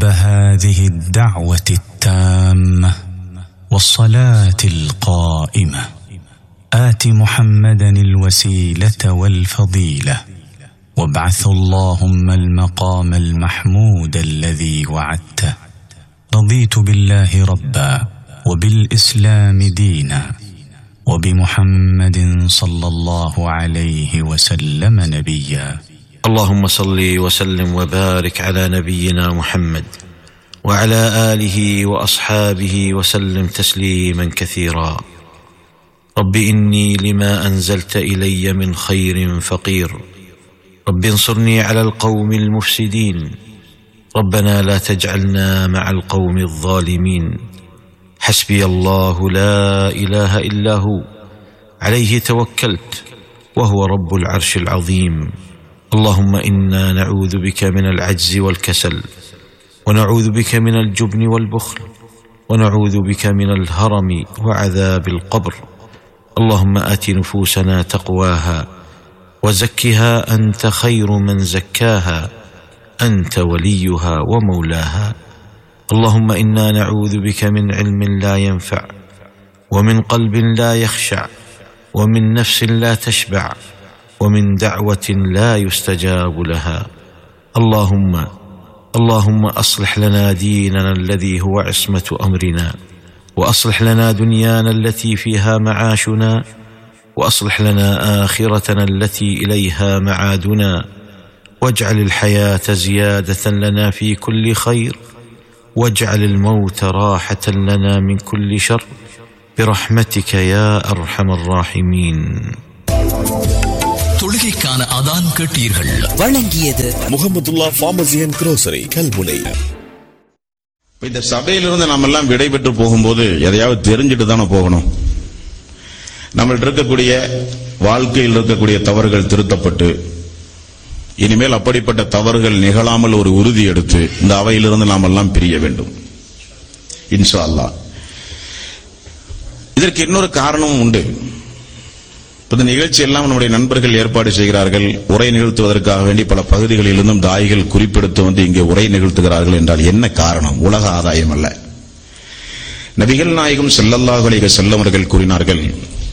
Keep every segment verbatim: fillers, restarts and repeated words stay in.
رب هذه الدعوة التامة والصلاة القائمة آت محمدا الوسيلة والفضيلة وابعث اللهم المقام المحمود الذي وعدته. رضيت بالله ربا وبالإسلام دينا وبمحمد صلى الله عليه وسلم نبيا. اللهم صل وسلم وبارك على نبينا محمد وعلى آله وأصحابه وسلم تسليما كثيرا. رب إني لما أنزلت إلي من خير فقير، رب انصرني على القوم المفسدين، ربنا لا تجعلنا مع القوم الظالمين. حسبي الله لا إله إلا هو عليه توكلت وهو رب العرش العظيم. اللهم إنا نعوذ بك من العجز والكسل، ونعوذ بك من الجبن والبخل، ونعوذ بك من الهرم وعذاب القبر. اللهم آت نفوسنا تقواها وزكها أنت خير من زكاها، أنت وليها ومولاها. اللهم إنا نعوذ بك من علم لا ينفع، ومن قلب لا يخشع، ومن نفس لا تشبع، ومن دعوة لا يستجاب لها. اللهم اللهم أصلح لنا ديننا الذي هو عصمة أمرنا، وأصلح لنا دنيانا التي فيها معاشنا، وأصلح لنا آخرتنا التي إليها معادنا، واجعل الحياة زيادة لنا في كل خير، واجعل الموت راحة لنا من كل شر، برحمتك يا أرحم الراحمين. தொழுகைக்கான அதான் கேட்டீர்கள். வழங்கியது Mahmudullah pharmacy and grocery Kalmunai. இந்த சபையிலிருந்து நம்ம எல்லாம் விடைபெற்று போகும்போது எதையாவது தெரிஞ்சுட்டு தானே போகணும். நம்மள்ட்ட இருக்கக்கூடிய வாழ்க்கையில் இருக்கக்கூடிய தவறுகள் திருத்தப்பட்டு இனிமேல் அப்படிப்பட்ட தவறுகள் நிகழாமல் ஒரு உறுதி எடுத்து இந்த அவையிலிருந்து நாம் எல்லாம் பிரிய வேண்டும் இன்ஷா அல்லாஹ். இதற்கு இன்னொரு காரணமும் உண்டு. இந்த நிகழ்ச்சி எல்லாம் நம்முடைய நண்பர்கள் ஏற்பாடு செய்கிறார்கள். உரை நிகழ்த்துவதற்காக வேண்டி பல பகுதிகளிலிருந்தும் தாயிகள் குறிப்பெடுத்து வந்து இங்கே உரை நிகழ்த்துகிறார்கள் என்றால் என்ன காரணம்? உலக ஆதாயம் அல்ல. நபிகள் நாயகம் ஸல்லல்லாஹு அலைஹி வஸல்லம் அவர்கள் கூறினார்கள்,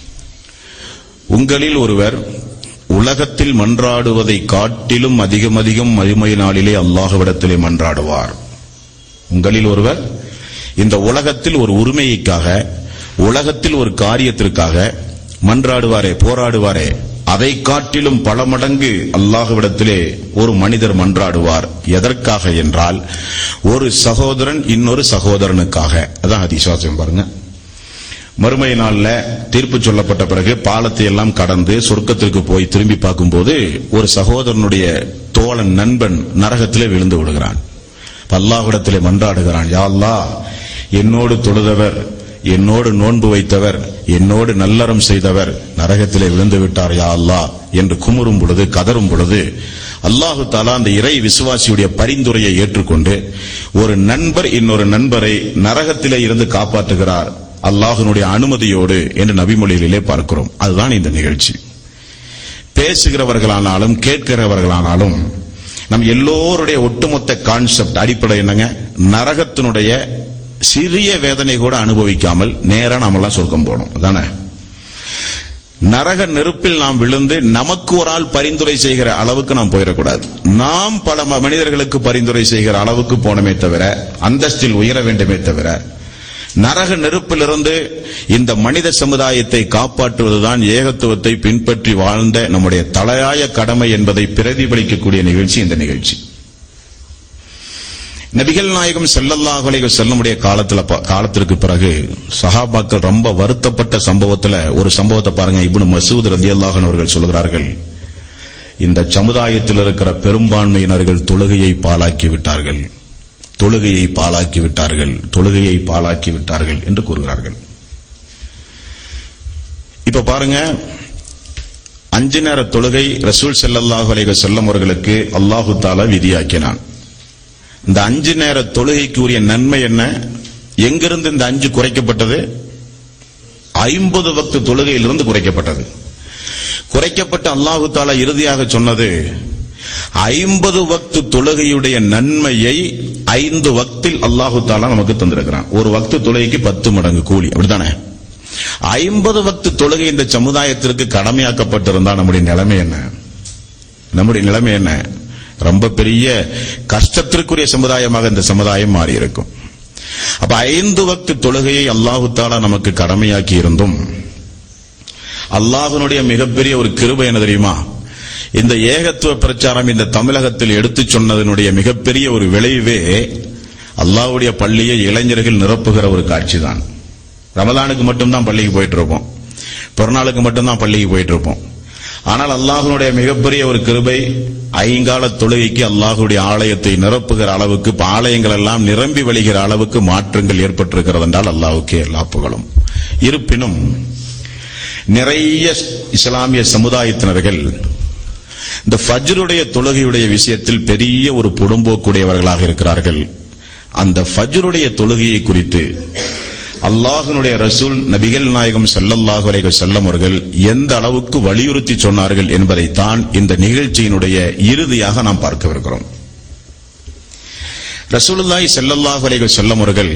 உங்களில் ஒருவர் உலகத்தில் மன்றாடுவதை காட்டிலும் அதிகம் அதிகம் மறுமை நாளிலே அல்லாஹ்விடத்திலே மன்றாடுவார். உங்களில் ஒருவர் இந்த உலகத்தில் ஒரு உரிமைக்காக, உலகத்தில் ஒரு காரியத்திற்காக மன்றாடுவாரே, போராடுவாரே, அதை காட்டிலும் பல மடங்கு அல்லாஹ்விடத்திலே ஒரு மனிதர் மன்றாடுவார். எதற்காக என்றால் ஒரு சகோதரன் இன்னொரு சகோதரனுக்காக. அதான் ஹதீஸ் பாருங்க. மறுமை நாள்ல தீர்ப்பு சொல்லப்பட்ட பிறகு பாலத்தை எல்லாம் கடந்து சொர்க்கத்திற்கு போய் திரும்பி பார்க்கும்போது ஒரு சகோதரனுடைய தோழன் நண்பன் நரகத்திலே விழுந்து விடுகிறான். அல்லாஹ்விடத்திலே மன்றாடுகிறான், யா அல்லாஹ், என்னோடு தொழுதவர், என்னோடு நோன்பு வைத்தவர், என்னோடு நல்லறம் செய்தவர் நரகத்திலே விழுந்து விட்டார் யா அல்லாஹ் என்று குமுறும் பொழுது, கதறும் பொழுது அல்லாஹு தஆலா அந்த இறை விசுவாசியுடைய பரிந்துரையை ஏற்றுக்கொண்டு ஒரு நண்பர் இன்னொரு நண்பரை நரகத்திலே இருந்து காப்பாற்றுகிறார் அல்லாஹ்வினுடைய அனுமதியோடு என்று நபிமொழிகளிலே பார்க்கிறோம். அதுதான் இந்த நிகழ்ச்சி. பேசுகிறவர்களானாலும் கேட்கிறவர்களானாலும் நம் எல்லோருடைய ஒட்டுமொத்த கான்செப்ட் அடிப்படை என்னங்க? நரகத்தினுடைய சிறிய வேதனை கூட அனுபவிக்காமல் நேரா நாமெல்லாம் சொர்க்கம் போகணும். அதானே? நரக நெருப்பில் நாம் விழுந்து நமக்கு ஒரு ஆள் பரிந்துரை செய்கிற அளவுக்கு நாம் போயிடக்கூடாது. நாம் பல மனிதர்களுக்கு பரிந்துரை செய்கிற அளவுக்கு போனமே தவிர, அந்தஸ்தில் உயர வேண்டுமே தவிர, நரக நெருப்பிலிருந்து இந்த மனித சமுதாயத்தை காப்பாற்றுவதுதான் ஏகத்துவத்தை பின்பற்றி வாழ்ந்த நம்முடைய தலையாய கடமை என்பதை பிரதிபலிக்கக்கூடிய நிகழ்ச்சி இந்த நிகழ்ச்சி. நபிகள் நாயகம் ஸல்லல்லாஹு அலைஹி வஸல்லம் உடைய காலத்துல காலத்திற்கு பிறகு சஹாபாக்கள் ரொம்ப வருத்தப்பட்ட சம்பவத்துல ஒரு சம்பவத்தை பாருங்க. இப்னு மஸ்ஊத் ரலியல்லாஹு அன்ஹு அவர்கள் சொல்கிறார்கள், இந்த சமுதாயத்தில் இருக்கிற பெரும்பான்மையினர்கள் தொழுகையை பாழாக்கி விட்டார்கள், தொழுகையை பாழாக்கி விட்டார்கள், தொழுகையை பாழாக்கி விட்டார்கள் என்று கூறுகிறார்கள். இப்ப பாருங்க, அஞ்சு நேர தொழுகை ரசூல் ஸல்லல்லாஹு அலைஹி வஸல்லம் அவர்களுக்கு அல்லாஹு தஆலா விதியாக்கினான். இந்த அஞ்சு நேர தொழுகைக்கு உரிய நன்மை என்ன? எங்கிருந்து இந்த அஞ்சு குறைக்கப்பட்டது? ஐம்பது வக்து தொழுகையிலிருந்து குறைக்கப்பட்டது. குறைக்கப்பட்ட அல்லாஹு தஆலா இறுதியாக சொன்னது, ஐம்பது வக்து தொழுகையுடைய நன்மையை ஐந்து வக்தில் அல்லாஹு தஆலா நமக்கு தந்திருக்கிறான். ஒரு வக்து தொழுகைக்கு பத்து மடங்கு கூலி, அப்படித்தானே? ஐம்பது வக்து தொழுகை இந்த சமுதாயத்திற்கு கடமையாக்கப்பட்டிருந்தா நம்முடைய நிலைமை என்ன? நம்முடைய நிலைமை என்ன? ரொம்ப பெரிய கஷ்டத்திற்குரிய சமுதாயமாக இந்த சமுதாயம் மாறி இருக்கும். அப்ப ஐந்து வக்து தொழுகையை அல்லாஹு தஆலா நமக்கு கடமையாக்கி இருந்தும் அல்லாஹ்வுடைய மிகப்பெரிய ஒரு கிருபை என்ன தெரியுமா? இந்த ஏகத்துவ பிரச்சாரம் இந்த தமிழகத்தில் எடுத்து சொன்னதனுடைய மிகப்பெரிய ஒரு விளைவே அல்லாஹ்வுடைய பள்ளியை இளைஞர்கள் நிரப்புகிற ஒரு காட்சி தான். ரமலானுக்கு மட்டும்தான் பள்ளிக்கு போயிட்டு இருப்போம், பிறநாளுக்கு மட்டும்தான் பள்ளிக்கு போயிட்டு இருப்போம். ஆனால் அல்லாஹ்வுடைய மிகப்பெரிய ஒரு கிருபை, ஐங்கால தொழுகைக்கு அல்லாஹ்வுடைய ஆலயத்தை நிரப்புகிற அளவுக்கு, ஆலயங்கள் எல்லாம் நிரம்பி வழிகிற அளவுக்கு மாற்றங்கள் ஏற்பட்டிருக்கிறது என்றால் அல்லாஹ்வுக்கே எல்லா புகழும். இருப்பினும் நிறைய இஸ்லாமிய சமுதாயத்தினர்கள் இந்த ஃபஜ்ருடைய தொழுகையுடைய விஷயத்தில் பெரிய ஒரு புறம்போக்குடையவர்களாக இருக்கிறார்கள். அந்த ஃபஜ்ருடைய தொழுகையை குறித்து அல்லாஹ்வுடைய ரசூல் நபிகள் நாயகம் ஸல்லல்லாஹு அலைஹி வஸல்லம் அவர்கள் எந்த அளவுக்கு வலியுறுத்தி சொன்னார்கள் என்பதைத்தான் இந்த நிகழ்ச்சியினுடைய இறுதியாக நாம் பார்க்கவிருக்கிறோம். ரசூலுல்லாஹி ஸல்லல்லாஹு அலைஹி வஸல்லம் அவர்கள்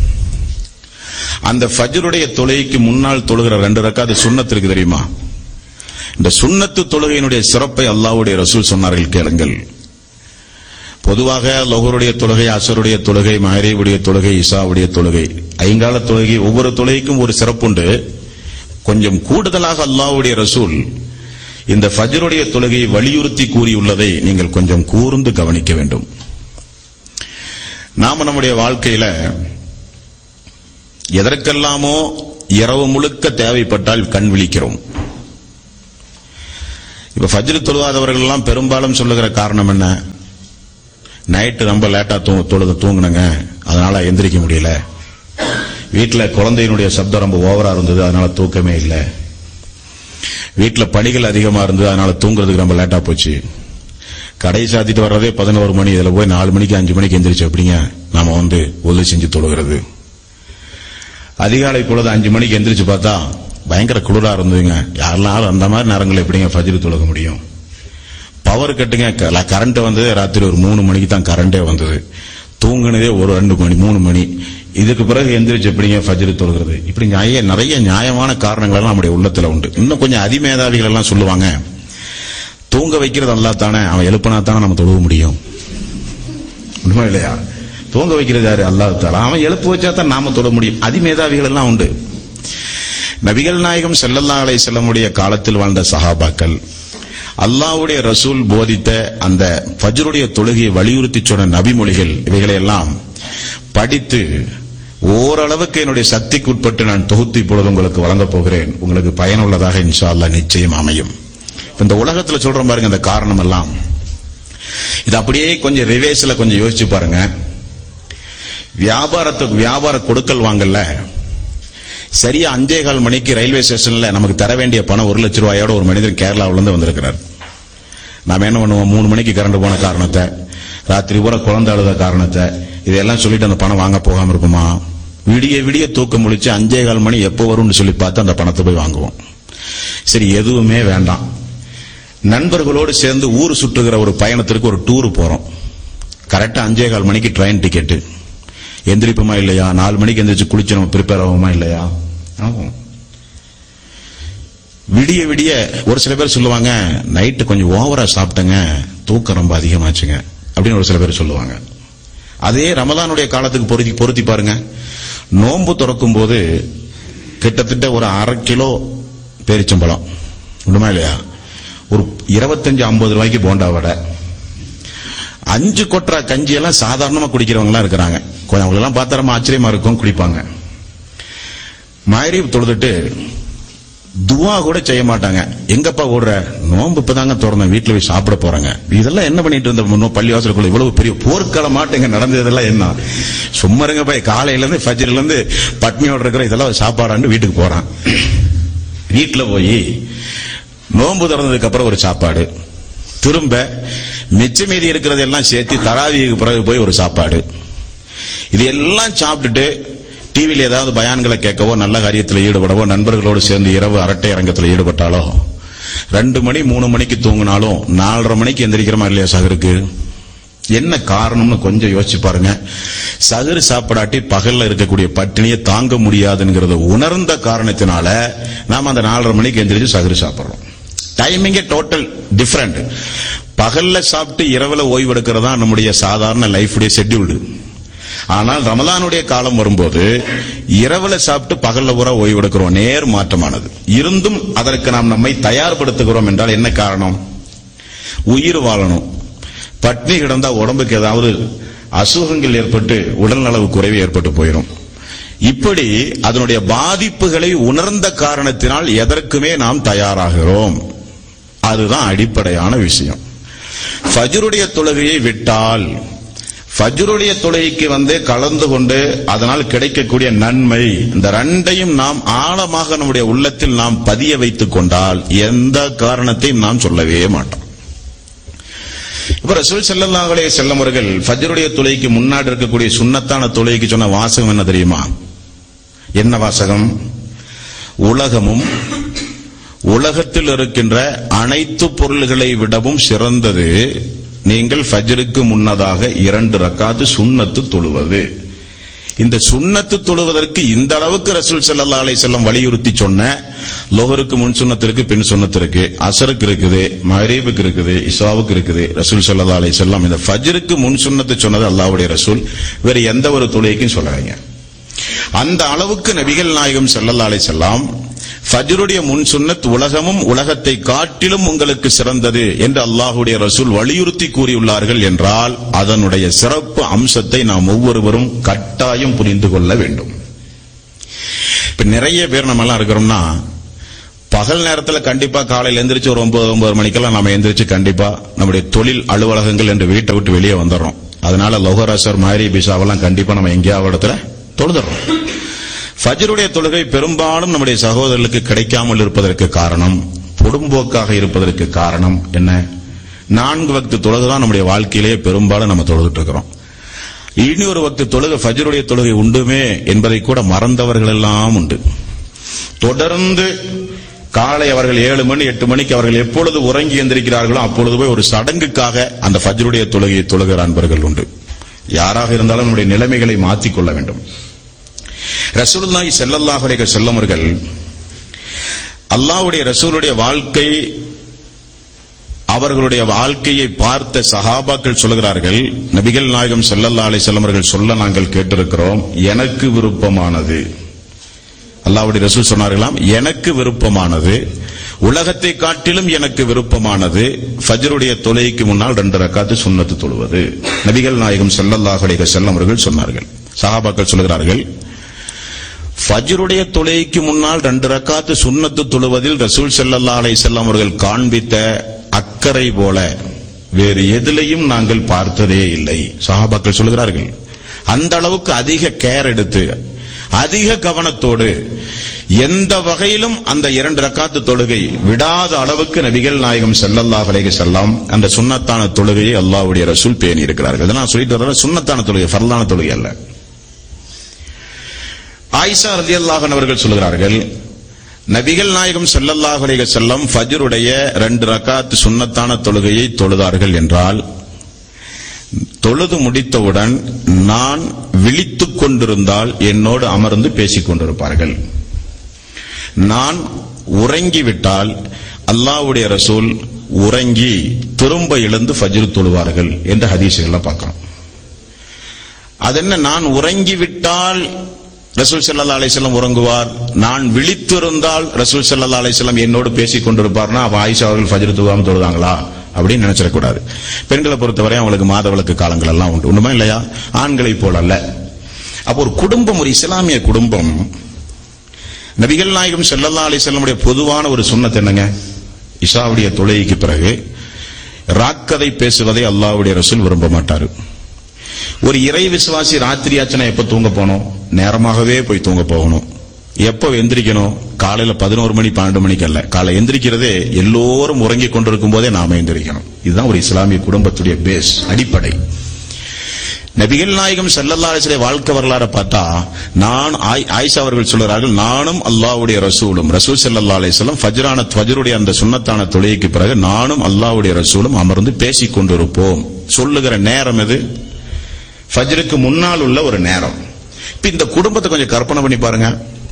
அந்த ஃபஜ்ருடைய தொழுகைக்கு முன்னால் தொழுகிற ரெண்டு ரக்காத் சுன்னத் இருக்கு தெரியுமா? இந்த சுன்னத்து தொழுகையினுடைய சிறப்பை அல்லாஹ்வுடைய ரசூல் சொன்னார்கள், கேளுங்கள். பொதுவாக லொஹருடைய தொழுகை, அசருடைய தொழுகை, மஹ்ரிபுடைய தொழுகை, இஷாவுடைய தொழுகை, ஐங்கால தொழுகை, ஒவ்வொரு தொழுகைக்கும் ஒரு சிறப்புண்டு. கொஞ்சம் கூடுதலாக அல்லாஹ்வுடைய ரசூல் இந்த ஃபஜ்ருடைய தொழுகையை வலியுறுத்தி கூறியுள்ளதை நீங்கள் கொஞ்சம் கூர்ந்து கவனிக்க வேண்டும். நாம நம்முடைய வாழ்க்கையில எதற்கெல்லாமோ இரவு முழுக்க தேவைப்பட்டால் கண் விழிக்கிறோம். இப்ப ஃபஜ்ர் தொழுவாதவர்கள் எல்லாம் பெரும்பாலும் சொல்லுகிற காரணம் என்ன? நைட்டு ரொம்ப லேட்டா தொழுது தூங்குனங்க, அதனால எந்திரிக்க முடியல. வீட்டுல குழந்தையினுடைய சப்தம் ரொம்ப ஓவரா இருந்தது, அதனால தூக்கமே இல்லை. வீட்டுல பணிகள் அதிகமா இருந்தது, அதனால தூங்குறதுக்கு ரொம்ப லேட்டா போச்சு. கடை சாத்திட்டு வர்றதே பதினோரு மணி, இதுல போய் நாலு மணிக்கு அஞ்சு மணிக்கு எந்திரிச்சு எப்படிங்க நாம வந்து உதவி செஞ்சு தொழுகிறது? அதிகாலை பொழுது அஞ்சு மணிக்கு எந்திரிச்சு பார்த்தா பயங்கர குளிரா இருந்ததுங்க. யாரெல்லாம் அந்த மாதிரி நேரங்கள் எப்படிங்க ஃபஜ்ர் தொழுக முடியும்? பவர் கட்டுங்க, கரண்ட் வந்து ராத்திரி ஒரு மூணு மணிக்கு தான் கரண்டே வந்தது. தூங்குனதே ஒரு ரெண்டு மணி மூணு மணி. இதுக்கு பிறகு எந்திரிச்சு எப்படிங்க ஃபஜ்ர் தொழுகிறது? இப்படி நிறைய நியாயமான காரணங்கள் எல்லாம் நம்முடைய உள்ளத்துல உண்டு. இன்னும் கொஞ்சம் அதிமேதாவிகள் எல்லாம் சொல்லுவாங்க, தூங்க வைக்கிறது அல்லாஹ் தானே, அவன் எழுப்பினா தானே நம்ம தொழுக முடியும். உண்மை இல்லையா? தூங்க வைக்கிறது யாரு? அல்லாஹ் தஆலா. அவன் எழுப்பு வச்சா தான் நாம தொழ முடியும். அதிமேதாவிகள் எல்லாம் உண்டு. நபிகள் நாயகம் ஸல்லல்லாஹு அலைஹி வஸல்லம் உடைய காலத்தில் வாழ்ந்த சஹாபாக்கள் அல்லாஹ்வுடைய ரசூல் போதித்த அந்த ஃபஜ்ருடைய தொழுகையை வலியுறுத்தி சொன்ன நபிமொழிகள், இவைகளை எல்லாம் படித்து ஓரளவுக்கு என்னுடைய சக்திக்கு உட்பட்டு நான் தொகுத்து இப்பொழுது உங்களுக்கு வழங்கப் போகிறேன். உங்களுக்கு பயனுள்ளதாக இன்ஷா அல்லாஹ் நிச்சயம் அமையும். இந்த உலகத்துல சொல்றோம் பாருங்க அந்த காரணம் எல்லாம், இது அப்படியே கொஞ்சம் ரிவேஸ்ல கொஞ்சம் யோசிச்சு பாருங்க. வியாபாரத்துக்கு வியாபார கொடுக்கல் வாங்கல சரியா அஞ்சே கால் மணிக்கு ரயில்வே ஸ்டேஷன்ல நமக்கு தர வேண்டிய பணம் ஒரு லட்சம் ரூபாயோட ஒரு மனிதர் கேரளாவில இருந்து வந்திருக்கிறார். நாம என்ன பண்ணுவோம்? மூணு மணிக்கு கரண்ட் போன காரணத்தை, ராத்திரி பூரா குழந்தை அழுத காரணத்தை, இதெல்லாம் சொல்லிட்டு அந்த பணம் வாங்க போகாம இருக்குமா? விடிய விடிய தூக்கம் முடிச்சு அஞ்சே கால் மணி எப்போ வரும்னு சொல்லி பார்த்து அந்த பணத்தை போய் வாங்குவோம். சரி, எதுவுமே வேண்டாம், நண்பர்களோடு சேர்ந்து ஊர் சுற்றுகிற ஒரு பயணத்திற்கு ஒரு டூர் போறோம். கரெக்டா அஞ்சே கால் மணிக்கு ட்ரெயின் டிக்கெட்டு. எந்திரிப்போமா இல்லையா? நாலு மணிக்கு எந்திரிச்சு குளிச்சு நம்ம ப்ரிப்பேர் ஆகுமா இல்லையா? விடிய விடிய ஒரு சில பேர் சொல்லுவாங்க, நைட்டு கொஞ்சம் ஓவரா சாப்பிட்டங்க, தூக்கம் ரொம்ப அதிகமாச்சுங்க அப்படின்னு ஒரு சில பேர் சொல்லுவாங்க. அதே ரமலானுடைய காலத்துக்கு பொருத்தி பொருத்தி பாருங்க. நோன்பு திறக்கும் போது கிட்டத்தட்ட ஒரு அரை கிலோ பேரிச்சம்பழம், உண்மை இல்லையா? ஒரு இருபத்தஞ்சு ஐம்பது ரூபாய்க்கு போண்டா வடை, அஞ்சு கொட்டா கஞ்சி எல்லாம் சாதாரணமா குடிக்கிறவங்க எல்லாம் இருக்கிறாங்க. கொஞ்சம் அவங்க எல்லாம் பார்த்தா ரொம்ப ஆச்சரியமா இருக்கும், குடிப்பாங்க. மஹ்ரிப் தொழுதுட்டு துவா கூட செய்ய மாட்டாங்க. எங்கப்பா ஓடுற? நோன்பு இப்பதாங்க திறந்த, வீட்டுல போய் சாப்பிட போறாங்க. இதெல்லாம் என்ன பண்ணிட்டு இருந்த பள்ளி வாசலுக்குள்ள இவ்வளவு பெரிய போர்க்கள மாட்டேங்க நடந்ததெல்லாம் என்ன? சும்மா இருங்க போய், காலையில இருந்து ஃபஜ்ர்ல இருந்து பட்னியோட இருக்கிற இதெல்லாம் சாப்பாடான்னு வீட்டுக்கு போறான். வீட்டுல போய் நோன்பு திறந்ததுக்கு அப்புறம் ஒரு சாப்பாடு, திரும்ப மிச்ச மீதி இருக்கிறது எல்லாம் சேர்த்து தராவிக்கு பிறகு போய் ஒரு சாப்பாடு. இது எல்லாம் சாப்பிட்டுட்டு டிவியில் ஏதாவது பயான்களை கேட்கவோ, நல்ல காரியத்தில் ஈடுபடவோ, நண்பர்களோடு சேர்ந்து இரவு அரட்டை அரங்கத்தில் ஈடுபட்டாலோ ரெண்டு மணி மூணு மணிக்கு தூங்கினாலும் நாலரை மணிக்கு எந்திரிக்கிறமா இல்லையா சகருக்கு? என்ன காரணம்னு கொஞ்சம் யோசிச்சு பாருங்க. சகரு சாப்பிடாட்டி பகல்ல இருக்கக்கூடிய பட்டினியை தாங்க முடியாதுங்கிறத உணர்ந்த காரணத்தினால நாம அந்த நாலரை மணிக்கு எந்திரிச்சு சகரு சாப்பிடுறோம். டைமிங்கே டோட்டல் டிஃபரெண்ட். பகல்ல சாப்பிட்டு இரவுல ஓய்வு எடுக்கிறதா நம்முடைய சாதாரண லைஃபுடைய ஷெட்யூல்டு. ஆனால் ரமலானுடைய காலம் வரும்போது இரவுல சாப்பிட்டு பகல்ல பூரா ஓய்வு எடுக்கிறோம். நேர் மாற்றமானது. இருந்தும் அதற்கு நாம் நம்மை தயார்படுத்துகிறோம் என்றால் என்ன காரணம்? உயிர் வாழணும். பட்னி கிடந்தா உடம்புக்கு ஏதாவது அசுகங்கள் ஏற்பட்டு உடல் நலவு குறைவு ஏற்பட்டு போயிடும். இப்படி அதனுடைய பாதிப்புகளை உணர்ந்த காரணத்தினால் எதற்குமே நாம் தயாராகிறோம். அதுதான் அடிப்படையான விஷயம். ஃபஜ்ருடைய தொழுகையை விட்டால், ஃபஜ்ருடைய தொழுகைக்கு வந்து கலந்து கொண்டு அதனால் கிடைக்கக்கூடிய நன்மை, இந்த ரெண்டையும் நாம் ஆழமாக நம்முடைய உள்ளத்தில் நாம் பதிய வைத்துக் கொண்டால் எந்த காரணத்தையும் நாம் சொல்லவே மாட்டோம். இப்ப ரசூல் ஸல்லல்லாஹு அலைஹி வஸல்லம் அவர்கள் ஃபஜ்ருடைய தொழுகைக்கு முன்னாடி இருக்கக்கூடிய சுன்னத்தான தொழுகைக்கு சொன்ன வாசகம் என்ன தெரியுமா? என்ன வாசகம்? உலகமும் உலகத்தில் இருக்கின்ற அனைத்து பொருள்களை விடவும் சிறந்தது நீங்கள் ஃபஜ்ருக்கு முன்னதாக இரண்டு ரக்காத்து சுன்னத்து தொழுவது. இந்த சுன்னத்து தொழுவதற்கு இந்த அளவுக்கு ரசூல் ஸல்லல்லாஹு அலைஹி வஸல்லம் வலியுறுத்தி சொன்ன லோஹருக்கு முன் சுன்னத்திற்கு பின் சுன்னத்திற்கு, அசருக்கு இருக்குது, மகரீபுக்கு இருக்குது, இஷாவுக்கு இருக்குது. ரசூல் ஸல்லல்லாஹு அலைஹி வஸல்லம் இந்த ஃபஜ்ருக்கு முன் சுன்னத்து சொன்னது அல்லாஹ்வுடைய ரசூல் வேற எந்த ஒரு தொழுகைக்கும் சொல்லலைங்க. அந்த அளவுக்கு நபிகள் நாயகம் ஸல்லல்லாஹு அலைஹி வஸல்லம் ஃபஜ்ருடைய முன் சுன்னத் உலகமும் உலகத்தை காட்டிலும் உங்களுக்கு சிறந்தது என்று அல்லாஹ்வுடைய ரசூல் வலியுறுத்தி கூறியுள்ளார்கள் என்றால் அதனுடைய சிறப்பு அம்சத்தை நாம் ஒவ்வொருவரும் கட்டாயம் புரிந்து கொள்ள வேண்டும். இப்ப நிறைய பேர் நம்ம எல்லாம் இருக்கிறோம்னா பகல் நேரத்தில் கண்டிப்பா காலையில் எந்திரிச்சு ஒரு ஒன்பது ஒன்பது மணிக்கெல்லாம் நம்ம எந்திரிச்சு கண்டிப்பா நம்முடைய தொழில் அலுவலகங்கள் என்று வீட்டை விட்டு வெளியே வந்துடுறோம். அதனால லோஹர் அசர் மஹ்ரிப் இஷாவெல்லாம் கண்டிப்பா நம்ம எங்கேயாவது இடத்துல தொழுதுறோம். ஃபஜ்ருடைய தொழுகை பெரும்பாலும் நம்முடைய சகோதரர்களுக்கு கிடைக்காமல் இருப்பதற்கு காரணம், பொடும்போக்காக இருப்பதற்கு காரணம் என்ன? நான்கு வக்து தொழுகை தான் நம்முடைய வாழ்க்கையிலேயே பெரும்பாலும் நம்ம தொழுதுட்டு இருக்கிறோம். இனி ஒரு வக்து தொழுகை ஃபஜ்ருடைய தொழுகை உண்டுமே என்பதை கூட மறந்தவர்கள் எல்லாம் உண்டு. தொடர்ந்து காலை அவர்கள் ஏழு மணி எட்டு மணிக்கு அவர்கள் எப்பொழுது உறங்கி எந்திருக்கிறார்களோ அப்பொழுது போய் ஒரு சடங்குக்காக அந்த ஃபஜ்ருடைய தொழுகையை தொழுகிற அன்பர்கள் உண்டு. யாராக இருந்தாலும் நம்முடைய நிலைமைகளை மாற்றிக்கொள்ள வேண்டும். ரசூலுல்லாஹி ஸல்லல்லாஹு அலைஹி வஸல்லம் அவர்கள் அல்லாஹ்வுடைய ரசூலுடைய வாழ்க்கை, அவர்களுடைய வாழ்க்கையை பார்த்த சஹாபாக்கள் சொல்கிறார்கள், நபிகள் நாயகம் ஸல்லல்லாஹு அலைஹி வஸல்லம் அவர்கள் சொல்ல நாங்கள் கேட்டிருக்கிறோம், எனக்கு விருப்பமானது. அல்லாஹ்வுடைய ரசூல் சொன்னார்களாம், எனக்கு விருப்பமானது, உலகத்தை காட்டிலும் எனக்கு விருப்பமானது ஃபஜ்ருடைய தொழுகைக்கு முன்னால் ரெண்டு ரக்காத்து சுன்னத்து தொழுவது. நபிகள் நாயகம் ஸல்லல்லாஹு அலைஹி வஸல்லம் அவர்கள் சொன்னார்கள். சஹாபாக்கள் சொல்கிறார்கள், ஃபஜ்ருடைய தொழுகைக்கு முன்னால் ரெண்டு ரக்காத்து சுன்னத்து தொழுவதில் ரசூல் ஸல்லல்லாஹு அலைஹி வஸல்லம் அவர்கள் காண்பித்த அக்கறை போல வேறு எதிலையும் நாங்கள் பார்த்ததே இல்லை. சஹாபாக்கள் சொல்கிறார்கள், அந்த அளவுக்கு அதிக கேர் எடுத்து அதிக கவனத்தோடு எந்த வகையிலும் அந்த இரண்டு ரக்காத்து தொழுகை விடாத அளவுக்கு நபிகள் நாயகம் ஸல்லல்லாஹு அலைஹி வஸல்லம் அந்த சுன்னத்தான தொழுகையை அல்லாஹ்வுடைய ரசூல் பேணி இருக்கிறார்கள். இதெல்லாம் சொல்லிட்டு வர சுன்னத்தான தொழுகை, ஃபர்லான தொழுகை அல்ல. ஆயிஷா ரலியல்லாஹு அன்ஹா அவர்கள் சொல்கிறார்கள், நபிகள் நாயகம் ஸல்லல்லாஹு அலைஹி வஸல்லம் ஃபஜ்ருடைய ரெண்டு ரக்காத் சுன்னத்தான தொழுகையை தொழுதார்கள் என்றால் தொழுது முடித்தவுடன் நான் விழித்துக் கொண்டிருந்தால் என்னோடு அமர்ந்து பேசிக் கொண்டிருப்பார்கள். நான் உறங்கிவிட்டால் அல்லாஹ்வுடைய ரசூல் உறங்கி திரும்ப எழுந்து ஃபஜ்ர் தொழுவார்கள் என்ற ஹதீஸ்களை பார்க்கிறோம். அதென்ன, நான் உறங்கிவிட்டால் ரசூல் ஸல்லல்லாஹு அலைஹி வஸல்லம் உறங்குவார், நான் விழித்திருந்தால் ரசூல் ஸல்லல்லாஹு அலைஹி வஸல்லம் என்னோடு பேசிக் கொண்டிருப்பார்னா அவ ஆயிஷா அவர்கள் ஃபஜ்ர் தொழுவாம தொழுதாங்களா அப்படின்னு நினைச்சிடக்கூடாது. பெண்களை பொறுத்தவரை அவங்களுக்கு மாதவிலக்கு காலங்கள் எல்லாம் உண்டு, உண்டுமா இல்லையா? ஆண்களை போல அல்ல. அப்போ ஒரு குடும்பம், ஒரு இஸ்லாமிய குடும்பம், நபிகள் நாயகம் ஸல்லல்லாஹு அலைஹி வஸல்லம் பொதுவான ஒரு சுன்னத் என்னங்க? இஷாவுடைய தொழுகைக்கு பிறகு ராக்கதை பேசுவதை அல்லாஹ்வுடைய ரசூல் விரும்ப மாட்டாரு. ஒரு இறை விசுவாசி ராத்திரி ஆச்சுனா எப்ப தூங்க போகணும்? நேரமாகவே போய் தூங்க போகணும். எப்ப எந்திரிக்கணும்? காலையில பதினோரு மணி பன்னெண்டு மணிக்கு அல்ல. காலை எந்திரிக்கிறதே எல்லோரும் உறங்கி கொண்டிருக்கும் போதே நாம எந்திரிக்கணும். இதுதான் ஒரு இஸ்லாமிய குடும்பத்துடைய பேஸ், அடிப்படை. நபிகள் நாயகம் ஸல்லல்லாஹு அலைஹி வஸல்லம் வாழ்க்கை வரலாறு பார்த்தா, நான் ஆயிஷா அவர்கள் சொல்கிறார்கள், நானும் அல்லாஹ்வுடைய ரசூலும், ரசூல் ஸல்லல்லாஹு அலைஹி வஸல்லம் ஃபஜ்ரான ஃபஜ்ருடைய அந்த சுன்னத்தான தொழுகைக்கு பிறகு நானும் அல்லாஹ்வுடைய ரசூலும் அமர்ந்து பேசிக் கொண்டிருப்போம். சொல்லுகிற நேரம் எது? ஃபஜ்ருக்கு முன்னால் உள்ள ஒரு நேரம். இப்ப இந்த குடும்பத்தை கொஞ்சம் கற்பனை பண்ணி பாருங்க.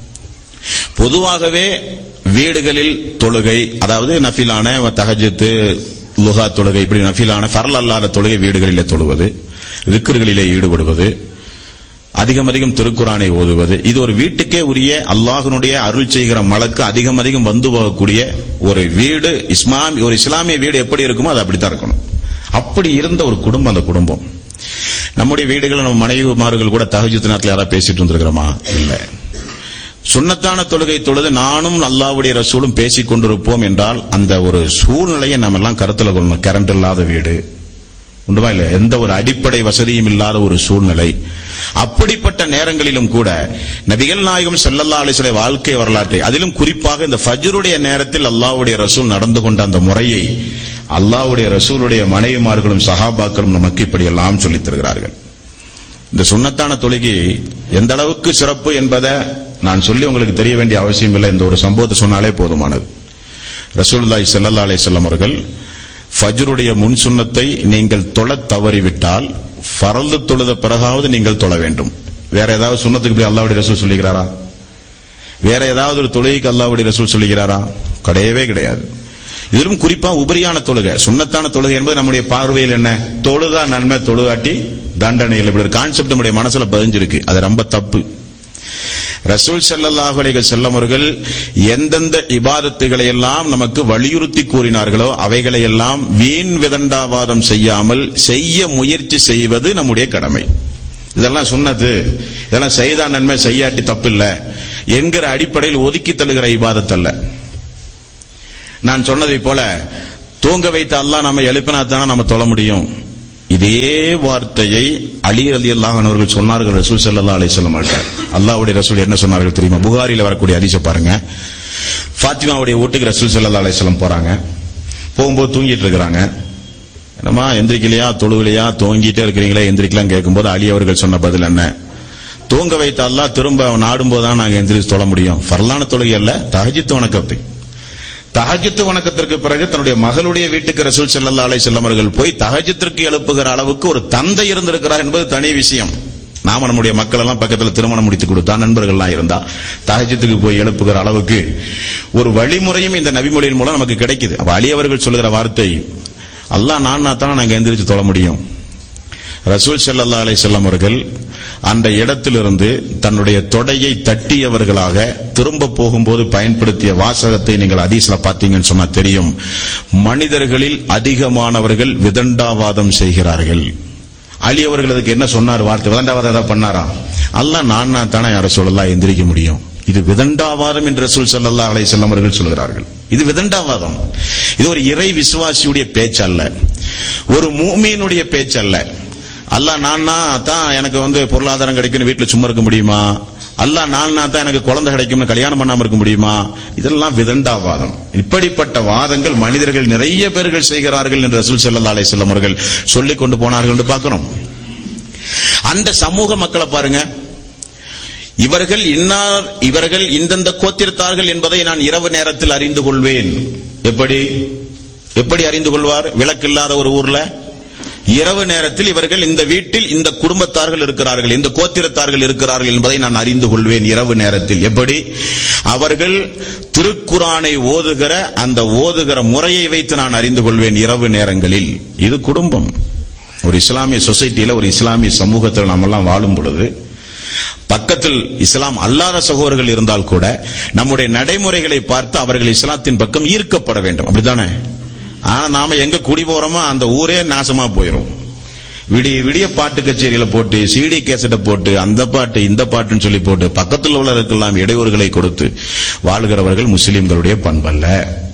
பொதுவாகவே வீடுகளில் தொழுகை, அதாவது நஃபிலான தஹஜ்ஜுத், லுஹா தொழுகை, இப்படி நஃபிலான ஃபர்ல் அல்லாத தொழுகை வீடுகளிலே தொழுவது, விக்ருகளிலே ஈடுபடுவது, அதிகம் அதிகம் திருக்குரானை ஓதுவது, இது ஒரு வீட்டுக்கே உரிய அல்லாஹ்வுடைய அருள் செய்கிற மலக்கு அதிகம் அதிகம் வந்து போகக்கூடிய ஒரு வீடு. இஸ்லாம் ஒரு இஸ்லாமிய வீடு எப்படி இருக்குமோ அது அப்படித்தான் இருக்கணும். அப்படி இருந்த ஒரு குடும்பம் அந்த குடும்பம். நம்முடைய வீடுகள் நம்ம மனைவிமார்கள் கூட தஹஜ்ஜுத் நேரத்தில் யாராவது பேசிட்டு இருந்திருக்கிறோமா? இல்ல. சுன்னத்தான தொழுகை தொழுது நானும் அல்லாஹ்வுடைய ரசூலும் பேசிக் கொண்டிருப்போம் என்றால் அந்த ஒரு சூழ்நிலையை நம்ம எல்லாம் கருத்துல கொள்ளணும். கரண்ட் இல்லாத வீடு உண்டுமா இல்ல, எந்த ஒரு அடிப்படை வசதியும் இல்லாத ஒரு சூழ்நிலை. அப்படிப்பட்ட நேரங்களிலும் கூட நபிகள் நாயகம் ஸல்லல்லாஹு அலைஹி வஸல்லம் வாழ்க்கை வரலாற்றை, அதிலும் குறிப்பாக இந்த ஃபஜ்ருடைய நேரத்தில் அல்லாஹ்வுடைய ரசூல் நடந்து கொண்ட அந்த முறையை அல்லாஹ்வுடைய ரசூலுடைய மனைவிமார்களும் சஹாபாக்களும் நமக்கு இப்படி எல்லாம் சொல்லித் தருகிறார்கள். இந்த சுன்னத்தான தொழுகை எந்த அளவுக்கு சிறப்பு என்பதை நான் சொல்லி உங்களுக்கு தெரிய வேண்டிய அவசியம் இல்லை. இந்த ஒரு சம்பவத்தை சொன்னாலே போதுமானது. ரசூலுல்லாஹி ஸல்லல்லாஹு அலைஹி வஸல்லம் அவர்கள் ஃபஜ்ருடைய முன் சுன்னத்தை நீங்கள் தொழத் தவறிவிட்டால் ஃபர்து தொழுத பிறகாவது நீங்கள் தொழ வேண்டும். வேற ஏதாவது சுன்னத்துக்கு போய் அல்லாஹ்வுடைய ரசூல் சொல்லுகிறாரா? வேற ஏதாவது ஒரு தொழுகைக்கு அல்லாஹ்வுடைய ரசூல் சொல்லுகிறாரா? கிடையவே கிடையாது. இதிலும் குறிப்பா உபரியான தொழுகை, சுன்னத்தான தொழுகை என்பது நம்முடைய பார்வையில் என்ன, தொழுதா நன்மை, தொழுகாட்டி தண்டனை, இப்படி ஒரு கான்செப்ட் நம்முடைய மனசுல பதிஞ்சிருக்கு. அது ரொம்ப தப்பு. ரசூல் ஸல்லல்லாஹு அலைஹி வஸல்லம் அவர்கள் எந்தெந்த இபாதத்துகளை எல்லாம் நமக்கு வலியுறுத்தி கூறினார்களோ அவைகளை எல்லாம் வீண் விதண்டாவாதம் செய்யாமல் செய்ய முயற்சி செய்வது நம்முடைய கடமை. இதெல்லாம் சுன்னத்து, இதெல்லாம் செய்தா நன்மை, செய்யாட்டி தப்பில்லை என்கிற அடிப்படையில் ஒதுக்கி தள்ளுகிற இபாதத் அல்ல. நான் சொன்னதை போல தூங்க வைத்த அல்லாஹ் நம்ம எழுப்பினா தானே நம்ம தொழ முடியும். இதே வார்த்தையை அலி ரலியல்லாஹு அன்ஹு அவர்கள் சொன்னார்கள் ரசூல் ஸல்லல்லாஹு அலைஹி வஸல்லம் அவர்கள். அல்லாஹ்வுடைய ரசூல் என்ன சொன்னார்கள் தெரியுமா? புகாரில வரக்கூடிய ஹதீஸை பாருங்க. ஃபாத்திமாவுடைய வீட்டுக்கு ரசூல் ஸல்லல்லாஹு அலைஹி வஸல்லம் போறாங்க. போகும்போது தூங்கிட்டு இருக்கிறாங்க. என்னமா எந்திரிக்கலையா, தொழுகலையா, தூங்கிட்டே இருக்கிறீங்களே, எந்திரிக்கலாம் கேட்கும்போது அலி அவர்கள் சொன்ன பதில் என்ன? தூங்க வைத்த அல்லாஹ் திரும்ப நாடும் போதுதான் நாங்க எந்திரிச்சு தொழ முடியும். ஃபர்லான தொழுகை அல்ல, தஹஜ்ஜுத் வணக்கத்தை. தஹஜ்ஜுத் வணக்கத்திற்கு பிறகு தன்னுடைய மகளுடைய வீட்டுக்கு ரசூல் ஸல்லல்லாஹு அலைஹி வஸல்லம் அவர்கள் போய் தஹஜ்ஜுத்திற்கு எழுப்புகிற அளவுக்கு ஒரு தந்தை இருந்திருக்கிறார் என்பது தனி விஷயம். நாம நம்முடைய மக்கள் எல்லாம் பக்கத்துல திருமணம் முடித்து கொடுத்தா, நண்பர்கள்லாம் இருந்தா தஹஜ்ஜுத்துக்கு போய் எழுப்புகிற அளவுக்கு ஒரு வழிமுறையும் இந்த நபிமொழியின் மூலம் நமக்கு கிடைக்குது. அப்ப அலி அவர்கள் சொல்லுகிற வார்த்தை, அல்லாஹ் நான் தான் நாங்க எந்திரிச்சு தொழ முடியும். ரசூல் ஸல்லல்லாஹு அலைஹி வஸல்லம் அவர்கள் அந்த இடத்திலிருந்து தன்னுடைய தொடையை தட்டியவர்களாக திரும்ப போகும்போது பயன்படுத்திய வாசகத்தை நீங்கள் ஹதீஸ்ல பார்த்தீங்கன்னு சொன்னா தெரியும். மனிதர்களில் அதிகமானவர்கள் விதண்டாவாதம் செய்கிறார்கள். அலி அவர்கள் அதுக்கு என்ன சொன்னார்? வார்த்தை விதண்டாவாதம் ஏதாவது பண்ணாரா? அல்லாஹ் நான் நான் தானே யார சொல்லலாம் எந்திரிக்க முடியும். இது விதண்டாவாதம் என்று ரசூல் ஸல்லல்லாஹு அலைஹி வஸல்லம் அவர்கள் சொல்கிறார்கள். இது விதண்டாவாதம். இது ஒரு இறை விசுவாசியுடைய பேச்சு அல்ல, ஒரு மூமினுடைய பேச்சு அல்ல. அல்லாஹ் நான் தான் எனக்கு வந்து பொருளாதாரம் கிடைக்கும் வீட்டுல சும்மா இருக்க முடியுமா? அல்லாஹ் நான் தான் எனக்கு குழந்தை கிடைக்கும் கல்யாணம் பண்ணாம இருக்க முடியுமா? இதெல்லாம் விதண்டாவாதம். இப்படிப்பட்ட வாதங்கள் மனிதர்கள் நிறைய பேர்கள் செய்கிறார்கள் என்று ரசூல் ஸல்லல்லாஹு அலைஹி வஸல்லம் அவர்கள் சொல்லிக் கொண்டு போனார்கள் என்று பார்க்கிறோம். அந்த சமூக மக்களை பாருங்க. இவர்கள் இன்னார், இவர்கள் இந்தந்த கோத்திரத்தார்கள் என்பதை நான் இரவு நேரத்தில் அறிந்து கொள்வேன். எப்படி எப்படி அறிந்து கொள்வார்? விளக்கில்லாத ஒரு ஊர்ல இரவு நேரத்தில் இவர்கள் இந்த வீட்டில் இந்த குடும்பத்தார்கள் இருக்கிறார்கள், இந்த கோத்திரத்தார்கள் இருக்கிறார்கள் என்பதை நான் அறிந்து கொள்வேன் இரவு நேரத்தில். எப்படி? அவர்கள் திருக்குரானை ஓதுகிற அந்த ஓதுகிற முறையை வைத்து நான் அறிந்து கொள்வேன் இரவு நேரங்களில். இது குடும்பம். ஒரு இஸ்லாமிய சொசைட்டியில, ஒரு இஸ்லாமிய சமூகத்தில் நாம் எல்லாம் வாழும் பொழுது பக்கத்தில் இஸ்லாம் அல்லாத சகோதரர்கள் இருந்தால் கூட நம்முடைய நடைமுறைகளை பார்த்து அவர்கள் இஸ்லாத்தின் பக்கம் ஈர்க்கப்பட வேண்டும். அப்படித்தானே? ஆனா நாம எங்க குடி போறோமோ அந்த ஊரே நாசமா போயிரும். விடிய விடிய பாட்டு கச்சேரியில போட்டு, சிடி கேசட்டை போட்டு, அந்த பாட்டு இந்த பாட்டுன்னு சொல்லி போட்டு பக்கத்தில் உள்ளவர்களுக்கெல்லாம் இடையூறுகளை கொடுத்து வாழ்கிறவர்கள் முஸ்லிம்களுடைய பண்பல்ல.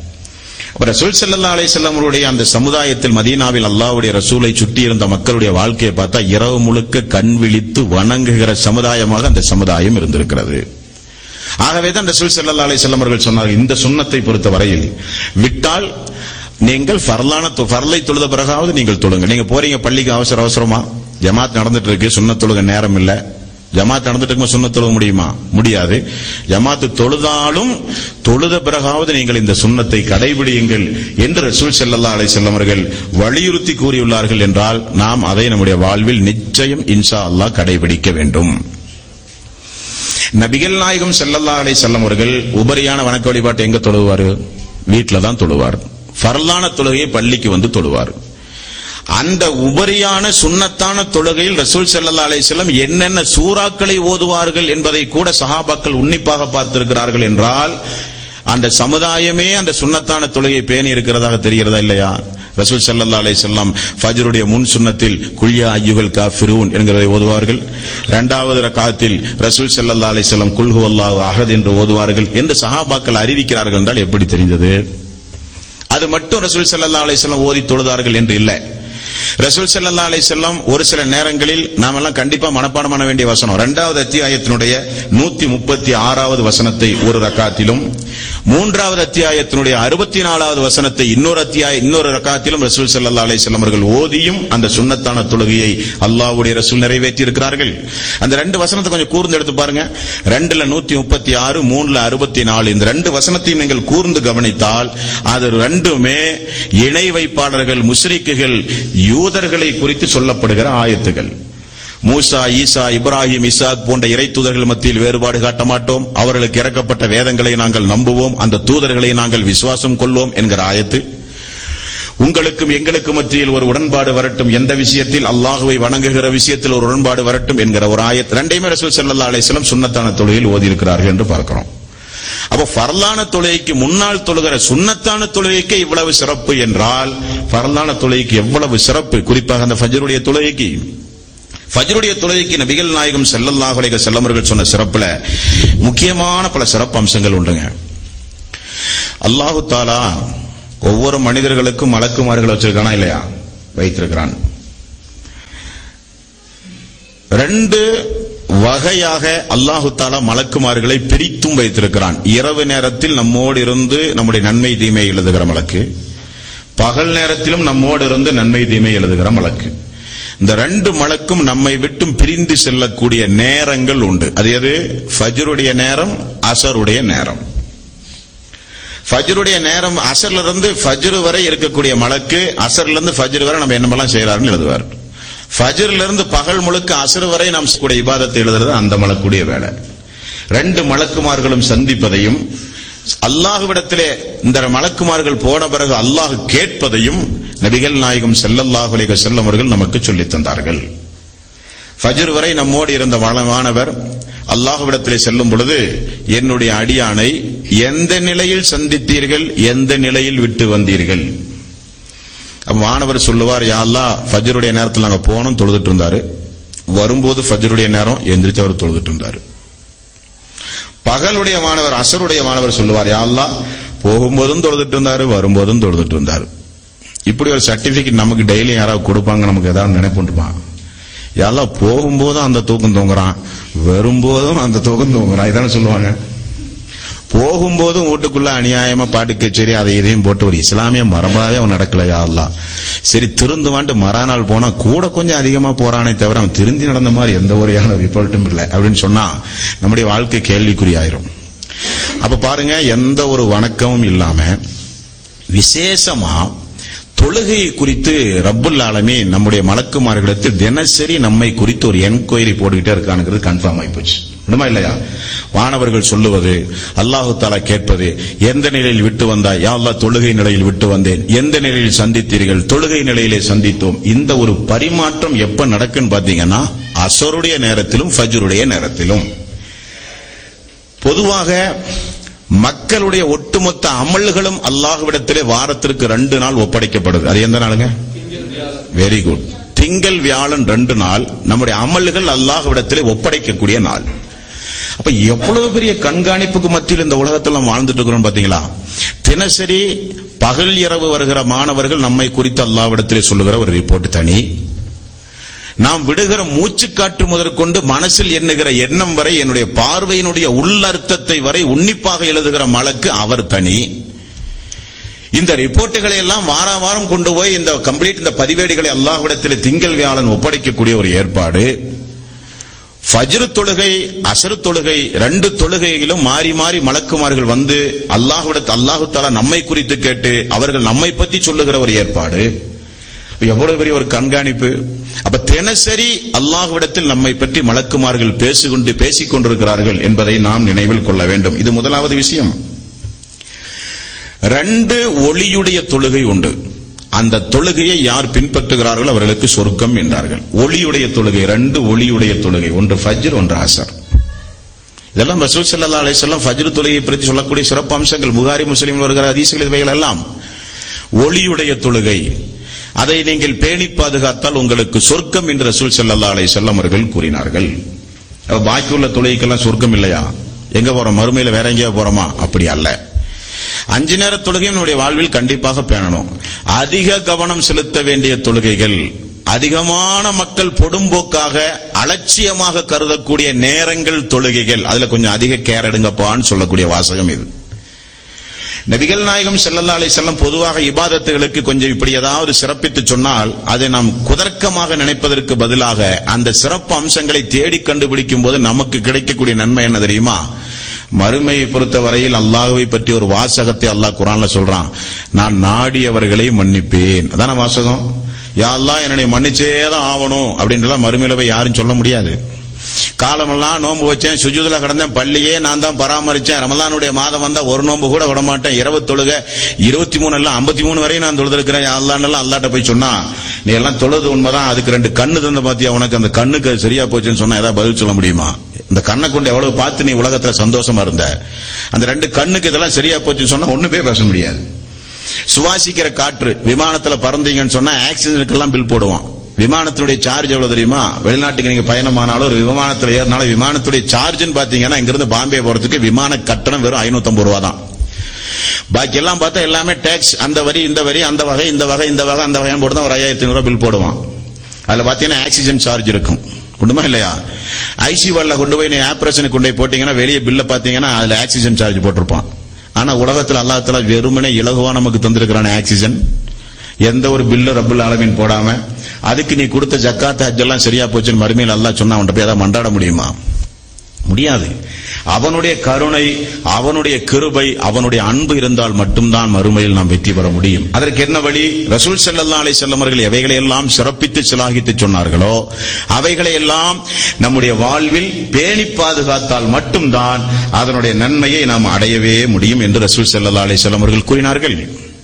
ரசூல் ஸல்லல்லாஹு அலைஹி வஸல்லம் அவருடைய அந்த சமுதாயத்தில் மதீனாவில் அல்லாஹ்வுடைய ரசூலை சுற்றி இருந்த மக்களுடைய வாழ்க்கையை பார்த்தா இரவு முழுக்க கண் விழித்து வணங்குகிற சமுதாயமாக அந்த சமுதாயம் இருந்திருக்கிறது. ஆகவேதான் ரசூல் ஸல்லல்லாஹு அலைஹி வஸல்லம் அவர்கள் சொன்னார்கள், இந்த சுன்னத்தை பொறுத்த வரையில் விட்டால் நீங்கள் ஃபர்லான ஃபர்லை தொழுத பிறகாவது நீங்கள் தொழுங்க. நீங்க போறீங்க பள்ளிக்கு அவசர அவசரமா, ஜமாத் நடந்துட்டு இருக்கு, சுன்னத் தொழுக நேரம் இல்ல. ஜமாத் நடந்துட்டு இருக்கும்போது சுன்னத் தொழுக முடியுமா? முடியாது. ஜமாத்து தொழுதாலும் தொழுத பிறகாவது நீங்கள் இந்த சுன்னத்தை கடைபிடியுங்கள் என்று ரசூல் ஸல்லல்லாஹு அலைஹி வஸல்லம் அவர்கள் வலியுறுத்தி கூறியுள்ளார்கள் என்றால் நாம் அதை நம்முடைய வாழ்வில் நிச்சயம் இன்ஷா அல்லாஹ் கடைபிடிக்க வேண்டும். நபிகள் நாயகம் ஸல்லல்லாஹு அலைஹி வஸல்லம் அவர்கள் உபரியான வணக்க வழிபாட்டை எங்க தொழுவார்? வீட்டில தான் தொழுவார். ஃபர்லான தொழுகையை பள்ளிக்கு வந்து தொழுவார். அந்த உபரியான சுன்னத்தான தொழுகையில் ரசூல் ஸல்லல்லாஹு அலைஹி வஸல்லம் என்னென்ன சூறாக்களை ஓதுவார்கள் என்பதை கூட சஹாபாக்கள் உன்னிப்பாக பார்த்திருக்கிறார்கள் என்றால் அந்த சமுதாயமே அந்த சுன்னத்தான தொழுகையை பேணி இருக்கிறதாக தெரிகிறதா இல்லையா? ரசூல் ஸல்லல்லாஹு அலைஹி வஸல்லம் ஃபஜ்ருடைய முன் சுன்னத்தில் குல் யா அய்யுஹல் காஃபிரூன் என்கிறதை ஓதுவார்கள். இரண்டாவது ரக்காத்தில் ரசூல் ஸல்லல்லாஹு அலைஹி வஸல்லம் குல் ஹுவல்லாஹு அஹத் என்று ஓதுவார்கள் என்று சஹாபாக்கள் அறிவிக்கிறார்கள் என்றால் எப்படி தெரிந்தது? அது மட்டும் ரசூல் ஸல்லல்லாஹு அலைஹி வஸல்லம் ஓதி தொழுதார்கள் என்று இல்லை. ரசூல் ஸல்லல்லாஹு அலைஹி வஸல்லம் ஒரு சில நேரங்களில் நாம எல்லாம் கண்டிப்பா மனப்பாடம் பண்ண வேண்டிய வசனம் இரண்டாவது அத்தியாயத்தினுடைய நூத்தி முப்பத்தி ஆறாவது வசனத்தை ஒரு ரக்காத்திலும், மூன்றாவது அத்தியாயத்தினுடைய அறுபத்தி நாலாவது வசனத்தை இன்னொரு அத்தியாய இன்னொரு ரக்காத்திலும் ரசூல் ஸல்லல்லாஹு அலைஹி வஸல்லம் அவர்கள் ஓதியும் அந்த சுன்னத்தான தொழுகையை அல்லாஹ்வுடைய ரசூல் நிறைவேற்றி இருக்கிறார்கள். அந்த ரெண்டு வசனத்தை கொஞ்சம் கூர்ந்து எடுத்து பாருங்க. ரெண்டுல நூத்தி முப்பத்தி ஆறு, மூணுல அறுபத்தி நாலு, இந்த ரெண்டு வசனத்தையும் நீங்கள் கூர்ந்து கவனித்தால் அது ரெண்டுமே இணை வைப்பாளர்கள், முஸ்ரிக்குகள், யூதர்களை குறித்து சொல்லப்படுகிற ஆயத்துகள். மூசா, ஈசா, இப்ராஹிம், இசாக் போன்ற இறை தூதர்கள் மத்தியில் வேறுபாடு காட்ட மாட்டோம், அவர்களுக்கு இறக்கப்பட்ட வேதங்களை நாங்கள் நம்புவோம், அந்த தூதர்களை நாங்கள் விசுவாசம் கொள்வோம் என்கிற ஆயத்து. உங்களுக்கும் எங்களுக்கும் மத்தியில் ஒரு உடன்பாடு வரட்டும், எந்த விஷயத்தில் அல்லாஹ்வை வணங்குகிற விஷயத்தில் ஒரு உடன்பாடு வரட்டும் என்கிற ஒரு ஆயத்து. ரெண்டையுமே ரசூல் ஸல்லல்லாஹு அலைஹி வஸல்லம் சுன்னத்தான தொழுகையில் ஓதி இருக்கிறார்கள் என்று பார்க்கிறோம். அப்ப ஃபர்லான தொழுகைக்கு முன்னால் தொழுகிற சுன்னத்தான தொழுகைக்கு இவ்வளவு சிறப்பு என்றால் ஃபர்லான தொழுகைக்கு எவ்வளவு சிறப்பு, குறிப்பாக அந்த ஃபஜ்ருடைய தொழுகைக்கு. ஃபஜ்ருடைய தொழுகைக்கு நபிகள் நாயகம் ஸல்லல்லாஹு அலைஹி வஸல்லம் அவர்கள் சொன்ன சிறப்புல முக்கியமான பல சிறப்பு அம்சங்கள் உண்டுங்க. அல்லாஹு தஆலா ஒவ்வொரு மனிதர்களுக்கும் மலக்குமார்கள் வச்சிருக்கானா இல்லையா? வைத்திருக்கிறான். ரெண்டு வகையாக அல்லாஹு தஆலா மலக்குமார்களை பிரித்தும் வைத்திருக்கிறான். இரவு நேரத்தில் நம்மோடு இருந்து நம்முடைய நன்மை தீமை எழுதுகிற மலக்கு, பகல் நேரத்திலும் நம்மோடு இருந்து நன்மை தீமை எழுதுகிற மலக்கு. இந்த ரெண்டு மலக்கும் நம்மை விட்டும் பிரிந்து செல்லக்கூடிய நேரங்கள் உண்டு. அது எது? ஃபஜ்ருடைய நேரம், அஸருடைய நேரம். ஃபஜ்ருடைய நேரம் அஸர்ல இருந்து ஃபஜ்ர் வரை இருக்கக்கூடிய மலக்கு அஸர்ல இருந்து ஃபஜ்ர் வரை நம்ம என்னமெல்லாம் செய்யறாருன்னு எழுதுவார். ஃபஜ்ர்ல இருந்து பகல் முழுக்க அஸர் வரை நாம் கூடிய இபாதத்தை எழுதுறது அந்த மலக்குடைய வேலை. ரெண்டு மலக்குமார்களும் சந்திப்பதையும் அல்லாஹ்விடத்திலே இந்த மலக்குமார்கள் போன பிறகு அல்லாஹ் கேட்பதையும் நபிகள் நாயகம் ஸல்லல்லாஹு அலைஹி வஸல்லம் அவர்கள் நமக்கு சொல்லித் தந்தார்கள். ஃபஜ்ர் வரை நம்மோடு இருந்த வானவர் அல்லாஹ்விடத்திலே செல்லும் பொழுது என்னுடைய அடியானை எந்த நிலையில் சந்தித்தீர்கள், எந்த நிலையில் விட்டு வந்தீர்கள்? வானவர் சொல்லுவார், யா அல்லாஹ் ஃபஜ்ருடைய நேரத்தில் நாங்க போனோம், தொழுதுட்டு இருந்தாரு. வரும்போது ஃபஜ்ருடைய நேரம் எந்திரிச்சு அவர் தொழுதுட்டு இருந்தாரு. பகலுடைய மாணவர் அஸருடைய மாணவர் சொல்லுவார், யா அல்லாஹ் போகும்போதும் தொழுதுட்டு இருந்தாரு, வரும்போதும் தொழுதுட்டு இருந்தாரு. இப்படி ஒரு சர்டிபிகேட் நமக்கு டெய்லி யாராவது கொடுப்பாங்க, நமக்கு ஏதாவது நினைப்புண்டுமா? யா அல்லாஹ் போகும்போதும் அந்த தூக்கம் தூங்குறான், வரும்போதும் அந்த தூக்கம் தூங்குறான், இதான சொல்லுவாங்க. போகும்போதும் வீட்டுக்குள்ள அநியாயமா பாட்டு கச்சேரி அதை இதையும் போட்டு ஒரு இஸ்லாமிய மரபாவே அவன் நடக்கல. யா அல்லாஹ் சரி திருந்துவான்ட்டு மறாநாள் போனா கூட கொஞ்சம் அதிகமா போறானே தவிர அவன் திருந்தி நடந்த மாதிரி எந்த ஒரு ரிப்போர்ட்டும் இல்லை அப்படின்னு சொன்னா நம்முடைய வாழ்க்கை கேள்விக்குறியாயிரும். அப்ப பாருங்க, எந்த ஒரு வணக்கமும் இல்லாம விசேஷமா தொழுகை குறித்து ரப்புல் ஆலமீன் நம்முடைய மலக்குமார்களிடத்தில் தினசரி நம்மை குறித்து ஒரு என்கொயரி போட்டுக்கிட்டே இருக்கானுங்கிறது கன்ஃபார்ம் ஆயிப்போச்சு. உண்மை இல்லையா? வானவர்கள் சொல்லுவது, அல்லாஹு தஆலா கேட்பது, எந்த நிலையில் விட்டு வந்தாய்? யா அல்லாஹ் தொழுகை நிலையில் விட்டு வந்தேன். எந்த நிலையில் சந்தித்தீர்கள்? தொழுகை நிலையிலே சந்தித்தோம். இந்த ஒரு பரிமாற்றம் எப்ப நடக்குன்னு பாத்தீங்கன்னா அஸருடைய நேரத்திலும் ஃபஜ்ருடைய நேரத்திலும். பொதுவாக மக்களுடைய ஒட்டுமொத்த அமல்களும் அல்லாஹ்விடத்திலே வாரத்திற்கு ரெண்டு நாள் ஒப்படைக்கப்படுது. அது எந்த நாளுங்க? Very good. திங்கள் வியாழன் ரெண்டு நாள் நம்முடைய அமல்கள் அல்லாஹ்விடத்திலே ஒப்படைக்கக்கூடிய நாள். அப்ப எவ்வளவு பெரிய கண்காணிப்புக்கு மத்தியில் இந்த உலகத்தில் நாம் வாழ்ந்துட்டு இருக்கிறோம் பாத்தீங்களா? தினசரி பகல் இரவு வருகிற மாணவர்கள் நம்மை குறித்து அல்லாஹ்விடத்திலே சொல்லுகிற ஒரு ரிப்போர்ட் தனி. நாம் விடுகிற மூச்சு காற்று முதற்கொண்டு மனசில் எண்ணுகிற எண்ணம் வரை, என்னுடைய பார்வையினுடைய உள்ளர்த்தத்தை வரை உன்னிப்பாக எழுதுகிற மலக்கு அவர் தனி. இந்த ரிப்போர்ட்டுகளை எல்லாம் வார வாரம் கொண்டு போய் இந்த கம்ப்ளீட் இந்த பதிவேடுகளை அல்லாஹ்விடத்தில் திங்கள் வியாழன் ஒப்படைக்கக்கூடிய ஒரு ஏற்பாடு. ஃபஜ்ர் தொழுகை அஸ்ர் தொழுகை ரெண்டு தொழுகையிலும் மாறி மாறி மலக்குமார்கள் வந்து அல்லாஹ்விடத்தில் அல்லாஹ் தஆலா நம்மை குறித்து கேட்டு அவர்கள் நம்மை பற்றி சொல்லுகிற ஒரு ஏற்பாடு. எவ்வளவு பெரிய ஒரு கண்காணிப்பு. அப்ப தினசரி அல்லாஹ்விடத்தில் நம்மை பற்றி மலக்குமார்கள் பேசிக்கொண்டு பேசிக் கொண்டிருக்கிறார்கள் என்பதை நாம் நினைவில் கொள்ள வேண்டும். இது முதலாவது விஷயம். ரெண்டு ஒளியுடைய தொழுகை உண்டு. அந்த தொழுகையை யார் பின்பற்றுகிறார்களோ அவர்களுக்கு சொர்க்கம் என்றார்கள். ஒளியுடைய தொழுகை, ரெண்டு ஒளியுடைய தொழுகை, ஒன்று ஃபஜ்ர் ஒன்று அஸ்ர். இதெல்லாம் ரசூல் ஸல்லல்லாஹு அலைஹி வஸல்லம் ஃபஜ்ர் தொழுகையை பற்றி சொல்லக்கூடிய சிறப்பு அம்சங்கள். புகாரி முஸ்லிமில் வருகிற ஹதீஸ்கள் இவைகள் எல்லாம் ஒளியுடைய தொழுகை. அதை நீங்கள் பேணி பாதுகாத்தால் உங்களுக்கு சொர்க்கம் என்று ரசூல் ஸல்லல்லாஹு அலைஹி வஸல்லம் அவர்கள் கூறினார்கள். பாக்கியுள்ள தொழுகைக்கெல்லாம் சொர்க்கம் இல்லையா? எங்க போறோம்? மறுமையில வேற எங்கேயா போறோமா? அப்படி அல்ல. அஞ்சு நேர தொழுகையும் நம்முடைய வாழ்வில் கண்டிப்பாக பேணணும். அதிக கவனம் செலுத்த வேண்டிய தொழுகைகள், அதிகமான மக்கள் பொடும்போக்காக அலட்சியமாக கருதக்கூடிய நேரங்கள் தொழுகைகள், அதுல கொஞ்சம் அதிக கேர் எடுங்கப்பான்னு சொல்லக்கூடிய வாசகம் இது. நபிகள் நாயகம் ஸல்லல்லாஹு அலைஹி வஸல்லம் பொதுவாக இபாதத்துகளுக்கு கொஞ்சம் இப்படி ஏதாவது சிறப்பித்து சொன்னால் அதை நாம் குதர்க்கமாக நினைப்பதற்கு பதிலாக அந்த சிறப்பு அம்சங்களை தேடி கண்டுபிடிக்கும் போது நமக்கு கிடைக்கக்கூடிய நன்மை என்ன தெரியுமா? மறுமையை பொறுத்த வரையில் அல்லாஹ்வை பற்றி ஒரு வாசகத்தை அல்லாஹ் குர்ஆன்ல சொல்றான். நான் நாடியவர்களை மன்னிப்பேன். அதான வாசகம். யா அல்லாஹ் என்னை மன்னிச்சேதான் ஆகணும் அப்படின்றலாம் மறுமையில போய் யாரும் சொல்ல முடியாது. காலமெல்லாம் நோன்பு வச்சேன், சுஜூதுல கிடந்தேன், பள்ளியே நான் தான் பராமரிச்சேன், ரமலானுடைய மாதம் வந்தா ஒரு நோன்பு கூட விட மாட்டேன், இரவு தொழுக இருபத்தி மூணு எல்லாம் ஐம்பத்தி மூணு வரையும் நான் தொழுதிருக்கிறேன் அல்லாஹ்னு அல்லாஹ்ட்ட போய் சொன்னா, நீ எல்லாம் தொழுது உண்மைதான், அதுக்கு ரெண்டு கண்ணு தந்த பாத்தியா, உனக்கு அந்த கண்ணுக்கு சரியா போச்சுன்னு சொன்னா ஏதாவது பதில் சொல்ல முடியுமா? இந்த கண்ணை கொண்டு எவ்வளவு பார்த்து நீ உலகத்துல சந்தோஷமா இருந்த, அந்த ரெண்டு கண்ணுக்கு இதெல்லாம் சரியா போச்சுன்னு சொன்னா ஒண்ணுமே பேச முடியாது. சுவாசிக்கிற காற்று, விமானத்துல பறந்தீங்கன்னு சொன்னா ஆக்சிஜனுக்கெல்லாம் பில் போடுவான். விமானத்தினுடைய சார்ஜ் எவ்வளவு தெரியுமா? வெளிநாட்டுக்கு நீங்க பயணமானாலும் ஒரு விமானத்துல ஏறினாலும் விமானத்துடைய சார்ஜ்னு பாத்தீங்கன்னா இங்கிருந்து பாம்பே போறதுக்கு விமான கட்டணம் வெறும் ஐநூத்தி ஐம்பது ரூபா தான். பாக்கி எல்லாம் பார்த்தா எல்லாமே டாக்ஸ், அந்த வரி இந்த வரி, அந்த வகை இந்த வகை இந்த வகை அந்த வகைன்னு போட்டு தான் ஒரு ஐயாயிரத்தி ஐநூறு ரூபாய் பில் போடுவான். அதுல பாத்தீங்கன்னா ஆக்சிஜன் சார்ஜ் இருக்கும். உண்டுமா இல்லையா? ஐசி வார்டுல கொண்டு போய் நீ ஆபரேஷனுக்கு கொண்டு போய் போட்டீங்கன்னா வெளியே பில்ல பாத்தீங்கன்னா அதுல ஆக்சிஜன் சார்ஜ் போட்டிருப்பான். ஆனா உலகத்துல அல்லாஹ் தஆலா வெறுமனே இலகுவா நமக்கு தந்திருக்கிறான ஆக்சிஜன், எந்த ஒரு பில்லு ரப்புல் ஆலமீன் போடாம, அதுக்கு நீ கொடுத்த ஜக்காத் ஹஜ் எல்லாம் சரியா போச்சுன்னு மறுமையில் அல்லாஹ் சொன்னா அவன்கிட்ட போய் ஏதாவது மன்றாட முடியுமா? முடியாது. அவனுடைய கருணை, அவனுடைய கிருபை, அவனுடைய அன்பு இருந்தால் மட்டும்தான் மறுமையில் நாம் வெற்றி பெற முடியும். அதற்கு என்ன வழி? ரசூல் ஸல்லல்லாஹு அலைஹி வஸல்லம் அவர்கள் எவைகளை எல்லாம் சிறப்பித்து சிலாகித்து சொன்னார்களோ அவைகளை எல்லாம் நம்முடைய வாழ்வில் பேணி பாதுகாத்தால் மட்டும்தான் அதனுடைய நன்மையை நாம் அடையவே முடியும் என்று ரசூல் ஸல்லல்லாஹு அலைஹி வஸல்லம் அவர்கள் கூறினார்கள்.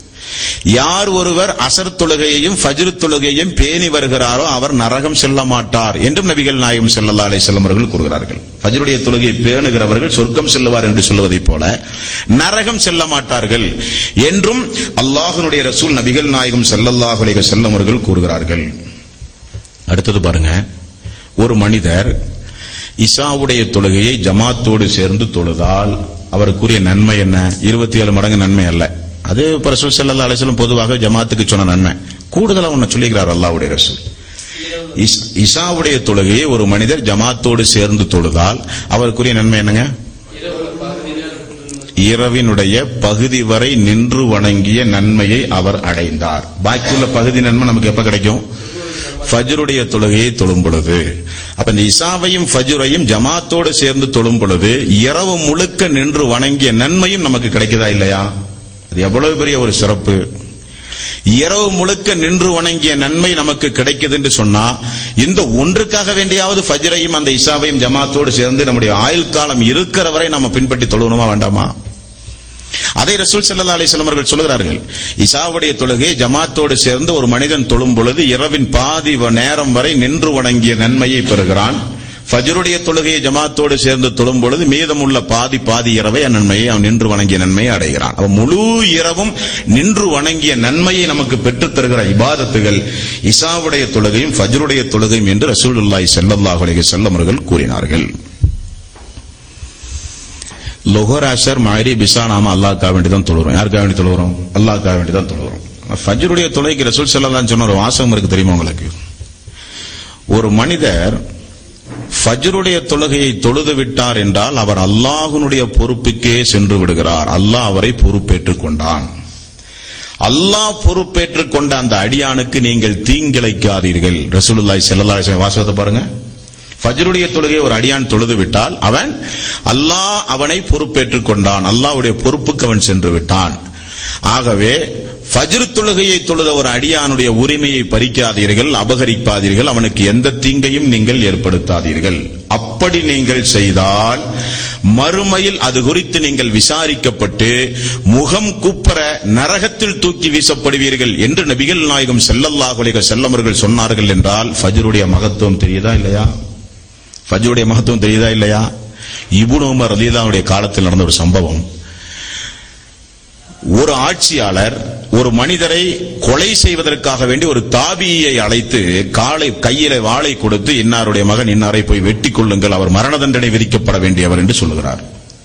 யார் ஒருவர் அசர் தொழுகையையும் ஃபஜ்ர் தொழுகையையும் பேணி வருகிறாரோ அவர் நரகம் செல்ல மாட்டார் என்றும் நபிகள் நாயகம் ஸல்லல்லாஹு அலைஹி வஸல்லம் அவர்கள் கூறுகிறார்கள். ஃபஜ்ருடைய தொழுகையை பேணுகிறவர்கள் சொர்க்கம் செல்லுவார் என்று சொல்வதைப் போல நரகம் செல்ல மாட்டார்கள் என்றும் அல்லாஹ்வுடைய ரசூல் நபிகள் நாயகம் ஸல்லல்லாஹு அலைஹி வஸல்லம் அவர்கள் கூறுகிறார்கள். அடுத்தது பாருங்க, ஒரு மனிதர் இஷாவுடைய தொழுகையை ஜமாத்தோடு சேர்ந்து தொழுதால் அவருக்குரிய நன்மை என்ன? இருபத்தி ஏழு மடங்கு நன்மை அல்ல, அது ரசூல் ஸல்லல்லாஹு அலைஹி வஸல்லம் பொதுவாக ஜமாத்துக்கு சொன்ன நன்மை. கூடுதலா ஒன்னு சொல்லுகிறார் அல்லாஹ்வுடைய ரசூல். இஷாவுடைய தொழுகையை ஒரு மனிதர் ஜமாத்தோடு சேர்ந்து தொழுதால் அவருக்குரிய நன்மை என்னங்க? இரவினுடைய பகுதி வரை நின்று வணங்கிய நன்மையை அவர் அடைந்தார். பாக்கியுள்ள பகுதி நன்மை நமக்கு எப்ப கிடைக்கும்? ஃபஜ்ருடைய தொழுகையை தொழும் பொழுது. அப்ப இந்த இஷாவையும் ஃபஜ்ரையும் ஜமாத்தோடு சேர்ந்து தொழும் பொழுது இரவு முழுக்க நின்று வணங்கிய நன்மையும் நமக்கு கிடைக்குதா இல்லையா? அது எவ்வளவு பெரிய ஒரு சிறப்பு. இரவு முழுக்க நின்று வணங்கிய நன்மை நமக்கு கிடைக்குது என்று சொன்னா இந்த ஒன்றுக்காக வேண்டியாவது ஃபஜ்ரையும் அந்த இஷாவையும் ஜமாத்தோடு சேர்ந்து நம்முடைய ஆயுள் காலம் இருக்கிற வரை நம்ம பின்பற்றி தொழுவணுமா வேண்டாமா? அதை ரசூல் ஸல்லல்லாஹு அலைஹி வஸல்லம் அவர்கள் சொல்கிறார்கள். இஷாவுடைய தொழுகை ஜமாத்தோடு சேர்ந்து ஒரு மனிதன் தொழும் பொழுது இரவின் பாதி நேரம் வரை நின்று வணங்கிய நன்மையை பெறுகிறான். ஃபஜ்ருடைய தொழுகையை ஜமாத்தோடு சேர்ந்து தொழும் பொழுது மீதமுள்ள பாதி பாதி இரவை நன்மையை அவன் நின்று வணங்கிய நன்மையை அடைகிறான். அவன் முழு இரவும் நின்று வணங்கிய நன்மையை நமக்கு பெற்றுத் தருகிற இபாதத்துகள் இஷாவுடைய தொழுகையும் ஃபஜ்ருடைய தொழுகையும் என்று ரசூலுல்லாஹி ஸல்லல்லாஹு அலைஹி வஸல்லம் அவர்கள் கூறினார்கள். லொஹர் அஷர் மஹ்ரிப் இஷா நாம அல்லாஹ்க்காக வேண்டி தான் தொழுகிறோம். யாருக்காக வேண்டி தொழுகிறோம்? அல்லாஹ்க்காக வேண்டி தான் தொழுகிறோம். ஃபஜ்ருடைய தொழுகைக்கு ரசூல் ஸல்லல்லாஹு அலைஹி வஸல்லம் சொன்ன ஒரு வாசகம் இருக்கு தெரியுமா உங்களுக்கு? ஒரு மனிதர் ஃபஜ்ருடைய தொழுகையை தொழுது விட்டார் என்றால் அவர் அல்லாஹ்வுடைய பொறுப்புக்கே சென்று விடுகிறார். அல்லாஹ் அவரை பொறுப்பேற்றுக் கொண்டான். அல்லாஹ் பொறுப்பேற்றுக் கொண்ட அந்த அடியானுக்கு நீங்கள் தீங்கிழைக்காதீர்கள். ரசூலுல்லாஹி ஸல்லல்லாஹு அலைஹி வஸல்லம் வாசகத்தை பாருங்க. ஃபஜ்ருடைய தொழுகை ஒரு அடியான் தொழுது விட்டால் அவன் அல்லாஹ் அவனை பொறுப்பேற்றுக் கொண்டான், அல்லாஹ்வுடைய பொறுப்புக்கு அவன் சென்று விட்டான். ஆகவே ஃபஜ்ர் தொழுகையை தொழுத ஒரு அடியானுடைய உரிமையை பறிக்காதீர்கள், அபகரிக்காதீர்கள், அவனுக்கு எந்த தீங்கையும் நீங்கள் ஏற்படுத்தாதீர்கள். அப்படி நீங்கள் செய்தால் மறுமையில் அது குறித்து நீங்கள் விசாரிக்கப்பட்டு முகம் குப்புற நரகத்தில் தூக்கி வீசப்படுவீர்கள் என்று நபிகள் நாயகம் ஸல்லல்லாஹு அலைஹி வஸல்லம் அவர்கள் சொன்னார்கள் என்றால் ஃபஜ்ருடைய மகத்துவம் தெரியுதா இல்லையா? ஃபஜ்ருடைய மகத்துவம் தெரியுதா இல்லையா? இப்னு உமர் ரலியல்லாஹு அன்ஹுடைய காலத்தில் நடந்த ஒரு சம்பவம். ஒரு ஆட்சியாளர் ஒரு மனிதரை கொலை செய்வதற்காக வேண்டி ஒரு தாபியை அழைத்து காலை கையில வாளை கொடுத்து இன்னாருடைய மகன் இன்னாரை போய் வெட்டி கொள்ளுங்கள், அவர் மரண தண்டனை விதிக்கப்பட வேண்டியவர் என்று சொல்லுகிறார்.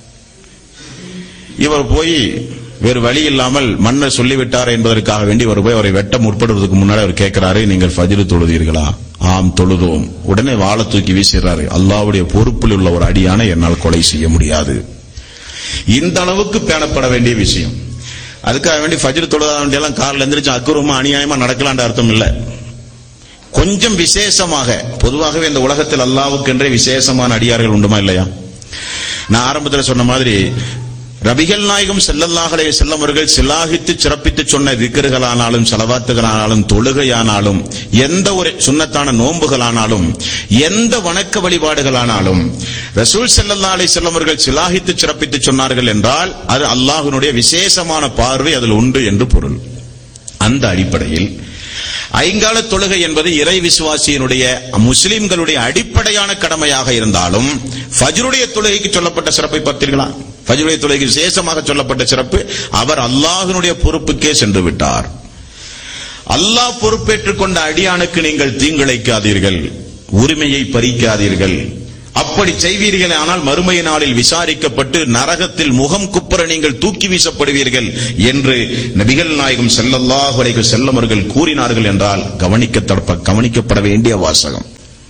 இவர் போய் வேறு வழி இல்லாமல் மன்னர் சொல்லிவிட்டார் என்பதற்காக வேண்டி இவர் போய் அவரை வெட்ட முற்படுவதற்கு முன்னாடி அவர் கேட்கிறாரு, நீங்கள் ஃபஜ்ர் தொழுதீர்களா? ஆம் தொழுதோம். உடனே வாளை தூக்கி வீசுறாரு. அல்லாஹ்வுடைய பொறுப்பில் உள்ள ஒரு அடியானை என்னால் கொலை செய்ய முடியாது. இந்த அளவுக்கு பேணப்பட வேண்டிய விஷயம். அதுக்காக வேண்டி ஃபஜ்ர் தொழுத வேண்டியெல்லாம் காலில் எந்திரிச்சு அக்குரமா அநியாயமா நடக்கலான்ற அர்த்தம் இல்ல. கொஞ்சம் விசேஷமாக, பொதுவாகவே இந்த உலகத்தில் அல்லாஹ்வுக்கென்றே விசேஷமான அடியார்கள் உண்டுமா இல்லையா? நான் ஆரம்பத்தில் சொன்ன மாதிரி நபிகள் நாயகம் ஸல்லல்லாஹு அலைஹி வஸல்லம் அவர்கள் சிலாகித்து சிறப்பித்து சொன்ன திக்ருகளானாலும் ஸலவாத்துகளானாலும் தொழுகையானாலும் எந்த ஒரு சுன்னத்தான நோன்புகளானாலும் எந்த வணக்க வழிபாடுகளானாலும் ரசூல் ஸல்லல்லாஹு அலைஹி வஸல்லம் அவர்கள் சிலாகித்து சிறப்பித்து சொன்னார்கள் என்றால் அது அல்லாஹ்வினுடைய விசேஷமான பார்வை அதில் உண்டு என்று பொருள். அந்த அடிப்படையில் ஐங்கால தொழுகை என்பது இறை விசுவாசியினுடைய முஸ்லிம்களுடைய அடிப்படையான கடமையாக இருந்தாலும் ஃபஜ்ருடைய தொழுகைக்கு சொல்லப்பட்ட சிறப்பை பார்த்தீர்களா? ஃபஜ்ருடைய தொழுகைக்கு விசேஷமாக சொல்லப்பட்ட சிறப்பு, அவர் அல்லாஹ்வினுடைய பொறுப்புக்கே சென்று விட்டார். அல்லாஹ் பொறுப்பேற்றுக் கொண்ட அடியானுக்கு நீங்கள் தீங்கிழைக்காதீர்கள், உரிமையை பறிக்காதீர்கள். அப்படி செய்வீர்கள் ஆனால் மறுமை நாளில் விசாரிக்கப்பட்டு நரகத்தில் முகம் குப்புற நீங்கள் தூக்கி வீசப்படுவீர்கள் என்று நபிகள் நாயகம் ஸல்லல்லாஹு அலைஹி வஸல்லம் அவர்கள் கூறினார்கள் என்றால் கவனிக்க கவனிக்கப்பட வேண்டிய வாசகம்.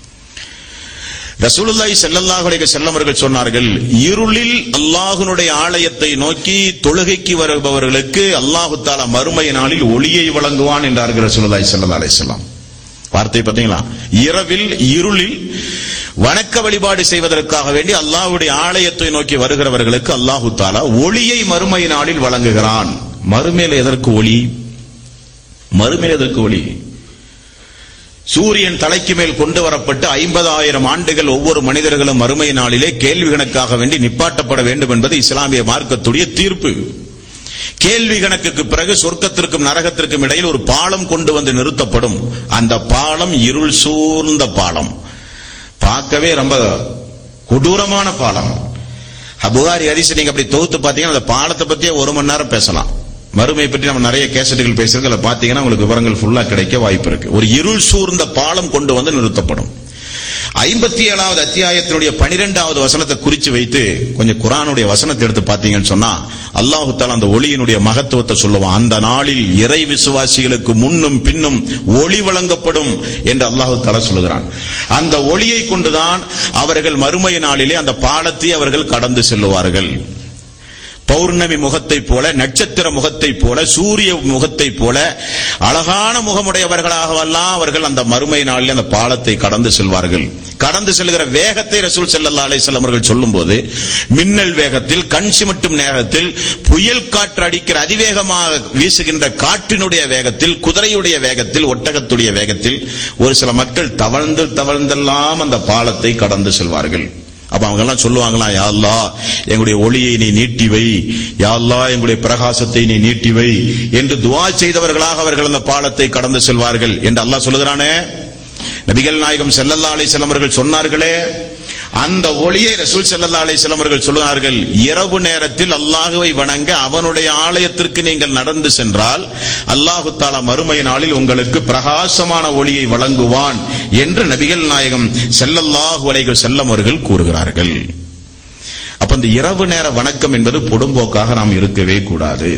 ரசூலுல்லாஹி ஸல்லல்லாஹு அலைஹி வஸல்லம் அவர்கள் சொன்னார்கள், இருளில் அல்லாஹ்வுடைய ஆலயத்தை நோக்கி தொழுகைக்கு வருபவர்களுக்கு அல்லாஹ் தஆலா மறுமை நாளில் ஒளியை வழங்குவான் என்றார்கள் ரசூலுல்லாஹி ஸல்லல்லாஹு அலைஹி வஸல்லம். வார்த்தை பார்த்தீங்களா? இரவில் இருளில் வணக்க வழிபாடு செய்வதற்காக வேண்டி அல்லாஹ்வுடைய ஆலயத்தை நோக்கி வருகிறவர்களுக்கு அல்லாஹ் தஆலா ஒளியை மறுமை நாளில் வழங்குகிறான். மறுமையில் எதற்கு ஒளி? மறுமையில் எதற்கு ஒளி? சூரியன் தலைக்கு மேல் கொண்டு வரப்பட்டு ஐம்பதாயிரம் ஆண்டுகள் ஒவ்வொரு மனிதர்களும் மறுமை நாளிலே கேள்வி கணக்காக வேண்டி நிப்பாட்டப்பட வேண்டும் என்பது இஸ்லாமிய மார்க்கத்துடைய தீர்ப்பு. கேள்வி கணக்குக்கு பிறகு சொர்க்கத்திற்கும் நரகத்திற்கும் இடையில் ஒரு பாலம் கொண்டு வந்து நிறுத்தப்படும். அந்த பாலம் இருள் சூழ்ந்த பாலம், பார்க்கவே ரொம்ப கொடூரமான பாலம். புகாரி ஹதீஸ் நீங்க அப்படி தொகுத்து பாத்தீங்கன்னா அந்த பாலத்தை பத்தியே ஒரு மணி நேரம் பேசலாம். மறுமை பற்றி நம்ம நிறைய கேசட்டுகள் பேசுறோம், அதில் பாத்தீங்கன்னா உங்களுக்கு விவரங்கள் ஃபுல்லா கிடைக்க வாய்ப்பு இருக்கு. ஒரு இருள் சூழ்ந்த பாலம் கொண்டு வந்து நிறுத்தப்படும். ஐம்பத்தி ஏழாவது அத்தியாயத்தினுடைய பனிரெண்டாவது வசனத்தை குறிச்சு வைத்து கொஞ்சம் குர்ஆனுடைய வசனத்தை எடுத்து பாத்தீங்கன்னு சொன்னா அல்லாஹ் தஆலா அந்த ஒளியினுடைய மகத்துவத்தை சொல்லுவான். அந்த நாளில் இறை விசுவாசிகளுக்கு முன்னும் பின்னும் ஒளி வழங்கப்படும் என்று அல்லாஹ் தஆலா சொல்லுகிறான். அந்த ஒளியை கொண்டுதான் அவர்கள் மறுமை நாளிலே அந்த பாலத்தை அவர்கள் கடந்து செல்லுவார்கள். பௌர்ணமி முகத்தை போல, நட்சத்திர முகத்தை போல, சூரிய முகத்தை போல அழகான முகமுடையவர்களாகவெல்லாம் அவர்கள் அந்த மறுமை நாளில் அந்த பாலத்தை கடந்து செல்வார்கள். கடந்து செல்கிற வேகத்தை ரசூல் ஸல்லல்லாஹு அலைஹி வஸல்லம் அவர்கள் சொல்லும்போது மின்னல் வேகத்தில், கண் சிமிட்டும் நேரத்தில், புயல் காற்று அடிக்கிற அதிவேகமாக வீசுகின்ற காற்றினுடைய வேகத்தில், குதிரையுடைய வேகத்தில், ஒட்டகத்துடைய வேகத்தில் ஒரு சில மக்கள் தவழ்ந்து தவழ்ந்தெல்லாம் அந்த பாலத்தை கடந்து செல்வார்கள். அப்ப அவங்க எல்லாம் சொல்லுவாங்களாம், யா அல்லாஹ் எங்களுடைய ஒளியை நீ நீட்டி வை, யா அல்லாஹ் எங்களுடைய பிரகாசத்தை நீ நீட்டி வை என்று துஆ செய்தவர்களாக அவர்கள் அந்த பாலத்தை கடந்து செல்வார்கள் என்று அல்லாஹ் சொல்லுகிறானே. நபிகள் நாயகம் ஸல்லல்லாஹு அலைஹி வஸல்லம் அவர்கள் சொன்னார்களே, அந்த ஒளியை ரசூல் ஸல்லல்லாஹு அலைஹி வஸல்லம் அவர்கள் சொல்லுவார்கள், இரவு நேரத்தில் அல்லாஹ்வை வணங்க அவனுடைய ஆலயத்திற்கு நீங்கள் நடந்து சென்றால் அல்லாஹ் தஆலா மறுமை நாளில் உங்களுக்கு பிரகாசமான ஒளியை வழங்குவான் என்று நபிகள் நாயகம் ஸல்லல்லாஹு அலைஹி வஸல்லம் அவர்கள் கூறுகிறார்கள். அப்ப இந்த இரவு நேர வணக்கம் என்பது பொடும்போக்காக நாம் இருக்கவே கூடாது.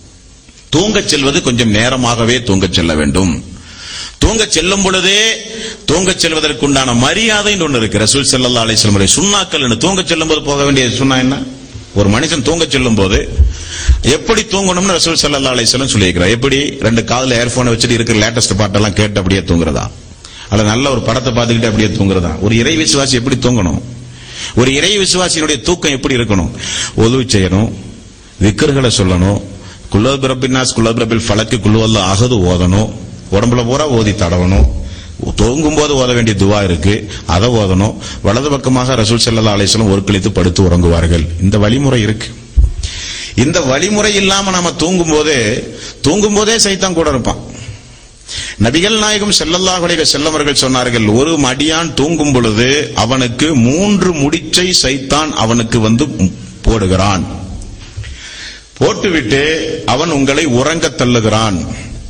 தூங்கச் செல்வது கொஞ்சம் நேரமாகவே தூங்கச் செல்ல வேண்டும். தூங்க செல்லும் பொழுதே தூங்க செல்வதற்குண்டான மரியாதை ஒன்று இருக்கு. ரசூல் ஸல்லல்லாஹு அலைஹி வஸல்லம் சுன்னாக்கள் என்ன, தூங்க செல்லும் போது போக வேண்டிய சுன்னா என்ன? ஒரு மனுஷன் தூங்க செல்லும் போது எப்படி தூங்கணும்னு ரசூல் ஸல்லல்லாஹு அலைஹி வஸல்லம் சொல்லியிருக்கிறார். எப்படி? ரெண்டு காதுல இயர்போனை வச்சுட்டு இருக்கிற லேட்டஸ்ட் பாட்டெல்லாம் கேட்டு அப்படியே தூங்குறதா, அல்ல நல்ல ஒரு படத்தை பார்த்துக்கிட்டு அப்படியே தூங்குறதா? ஒரு இறை விசுவாசி எப்படி தூங்கணும்? ஒரு இறை விசுவாசியினுடைய தூக்கம் எப்படி இருக்கணும்? ஒது செய்யணும், விக்கர்களை சொல்லணும், குல்லு பிரபின்னாஸ் குல்லு பிரபில் ஃபலக்கு குல்லு அல்லாஹ் அஹது ஓதணும், உடம்புல பூரா ஓதி தடவணும், தூங்கும் போது ஓத வேண்டிய துவா இருக்கு, அதை ஓதணும். வலது பக்கமாக ரசூல் ஸல்லல்லாஹு அலைஹி வஸல்லம் ஒரு கழித்து படுத்து உறங்குவார்கள். இந்த வழிமுறை இருக்கு. இந்த வழிமுறை இல்லாம நாம தூங்கும் போதே தூங்கும் போதே சைத்தான் கூட இருப்பான். நபிகள் நாயகம் ஸல்லல்லாஹு அலைஹி வஸல்லம் அவர்கள் சொன்னார்கள், ஒரு மடியான் தூங்கும் பொழுது அவனுக்கு மூன்று முடிச்சை சைத்தான் அவனுக்கு வந்து போடுகிறான், போட்டுவிட்டு அவன் உங்களை உறங்க தள்ளுகிறான்.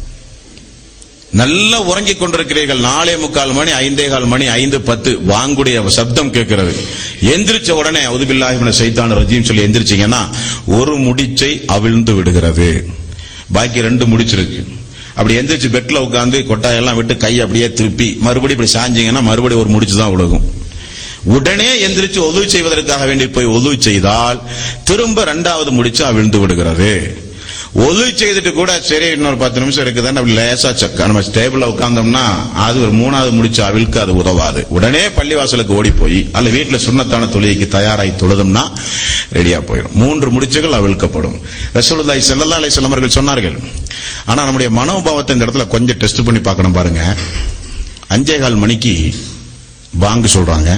நல்லா உறங்கிக் கொண்டிருக்கிறீர்கள், நாலே முக்கால் மணி ஐந்தே கால் மணி ஐந்து பத்து வாங்குடைய சப்தம் கேட்கிறது. எந்திரிச்ச உடனே அவுது பில்லாஹி மினஷ் ஷைத்தானிர் ரஜீம் சொல்லி எந்திரிச்சீங்கன்னா ஒரு முடிச்சை அவிழ்ந்து விடுகிறது, பாக்கி ரெண்டு முடிச்சிருக்கு. அப்படி எந்திரிச்சு பெட்ல உட்கார்ந்து கொட்டாயெல்லாம் விட்டு கையை அப்படியே திருப்பி மறுபடியும் இப்படி சாஞ்சிங்கன்னா மறுபடியும் ஒரு முடிச்சு தான் விழுகும். உடனே எந்திரிச்சு ஒது செய்வதற்காக வேண்டி போய் ஒது செய்தால் திரும்ப இரண்டாவது முடிச்சு அவிழ்ந்து விடுகிறது. ஒது செய்துட்டு கூட சரி இன்னொரு பத்து நிமிஷம் இருக்குதான்னு அப்படி லேசா சக்க நம்ம டேபிள்ல உட்கார்ந்தோம்னா அது ஒரு மூணாவது முடிச்சு அவிழ்க்க அது உதவாது. உடனே பள்ளிவாசலுக்கு ஓடி போய் அல்ல வீட்டுல சுன்னத்தான தொழுகைக்கு தயாராகி தொழுதும்னா ரெடியா போயிடும். மூன்று முடிச்சுகள் அவிழ்க்கப்படும். ரசூலுல்லாஹி ஸல்லல்லாஹு அலைஹி வஸல்லம் அவர்கள் சொன்னார்கள். ஆனா நம்முடைய மனோபாவத்தை இந்த இடத்துல கொஞ்சம் டெஸ்ட் பண்ணி பார்க்கணும் பாருங்க. அஞ்சே கால் மணிக்கு பாங்கு சொல்றாங்க.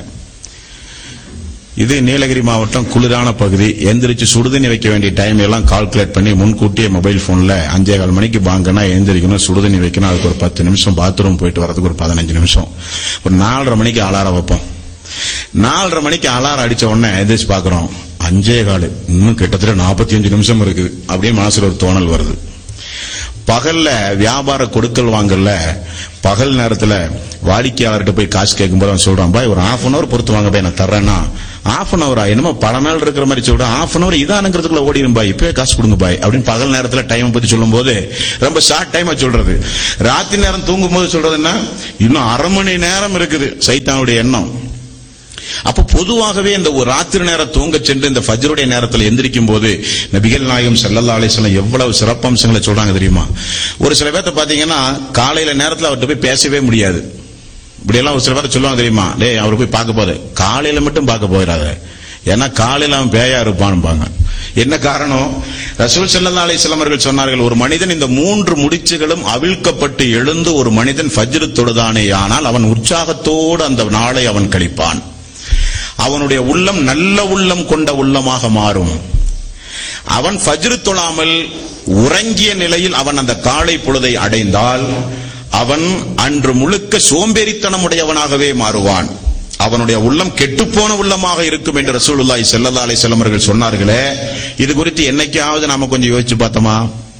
இது நீலகிரி மாவட்டம் குளிரான பகுதி. எந்திரிச்சு சுடுதண்ணி வைக்க வேண்டிய டைம் எல்லாம் கால்குலேட் பண்ணி முன்கூட்டியே மொபைல் போன்ல அஞ்சே கால் மணிக்கு பாங்கன்னா எந்திரிக்கணும், சுடுதண்ணி வைக்கணும், அதுக்கு ஒரு பத்து நிமிஷம், பாத்ரூம் போயிட்டு வரதுக்கு ஒரு பதினஞ்சு நிமிஷம், ஒரு நாலரை மணிக்கு அலாரம் வைப்போம். நாலரை மணிக்கு அலாரம் அடிச்ச உடனே எந்திரிச்சு பாக்குறோம் அஞ்சே கால், இன்னும் கிட்டத்தட்ட நாற்பத்தி அஞ்சு நிமிஷம் இருக்கு. அப்படியே மனசுல ஒரு தோணல் வருது. பகல்ல வியாபார கொடுக்கல் வாங்கல பகல் நேரத்துல வாடிக்கையாளர்கிட்ட போய் காசு கேட்கும் போது அவன் சொல்றான், பாய் ஒரு ஹாஃப் அன் அவர் பொறுத்து வாங்க பாய், நான் தர்றேன்னா ஹாஃப் அன் அவரா என்னமோ பல நாள் இருக்கிற மாதிரி சொல்றான். ஹாஃப் அன் அவர் இதானுங்கிறதுக்குள்ள ஓடிடும் பாய், இப்பவே காசு கொடுங்க பாய் அப்படின்னு பகல் நேரத்துல டைம் பத்தி சொல்லும் போது ரொம்ப ஷார்ட் டைமா சொல்றது. ராத்திரி நேரம் தூங்கும் போது சொல்றதுன்னா இன்னும் அரை மணி நேரம் இருக்குது சைத்தானுடைய எண்ணம். அப்ப பொதுவாகவே இந்த ஒரு ராத்திரி நேரம் தூங்க சென்று இந்த ஃபஜ்ருடைய நேரத்தில் எந்திரிக்கும் போது நபிகள் நாயகம் ஸல்லல்லாஹு அலைஹி வஸல்லம் எவ்வளவு சிறப்பம்சங்களை சொல்றாங்க தெரியுமா? ஒரு சில பேர்த்த பாத்தீங்கன்னா காலையில நேரத்தில் அவர்கிட்ட போய் பேசவே முடியாது. இப்படி எல்லாம் ஒரு சில பேர் சொல்லுவாங்க தெரியுமா, டேய் அவரை போய் பார்க்க போது காலையில மட்டும் பார்க்க போயிடாத, ஏன்னா காலையில அவன் பேயா இருப்பான்பாங்க. என்ன காரணம்? ரசூல் ஸல்லல்லாஹு அலைஹி வஸல்லம் அவர்கள் சொன்னார்கள், ஒரு மனிதன் இந்த மூன்று முடிச்சுகளும் அவிழ்க்கப்பட்டு எழுந்து ஒரு மனிதன் ஃபஜ்ர் தொழுதானே ஆனால் அவன் உற்சாகத்தோடு அந்த நாளை அவன் கழிப்பான். அவனுடைய உள்ளம் நல்ல உள்ளம் கொண்ட உள்ளமாக மாறும். அவன் ஃபஜ்ர் தொழாமல் உறங்கிய நிலையில் அவன் அந்த காலை பொழுதை அடைந்தால் அவன் அன்று முழுக்க சோம்பேறித்தனமுடையவனாகவே மாறுவான். அவனுடைய உள்ளம் கெட்டுப்போன உள்ளமாக இருக்கும் என்று ரசூலுல்லாஹி ஸல்லல்லாஹு அலைஹி வஸல்லம் அவர்கள் சொன்னார்களே. இது குறித்து என்னைக்காவது நாம கொஞ்சம் யோசிச்சு பார்த்தோமா?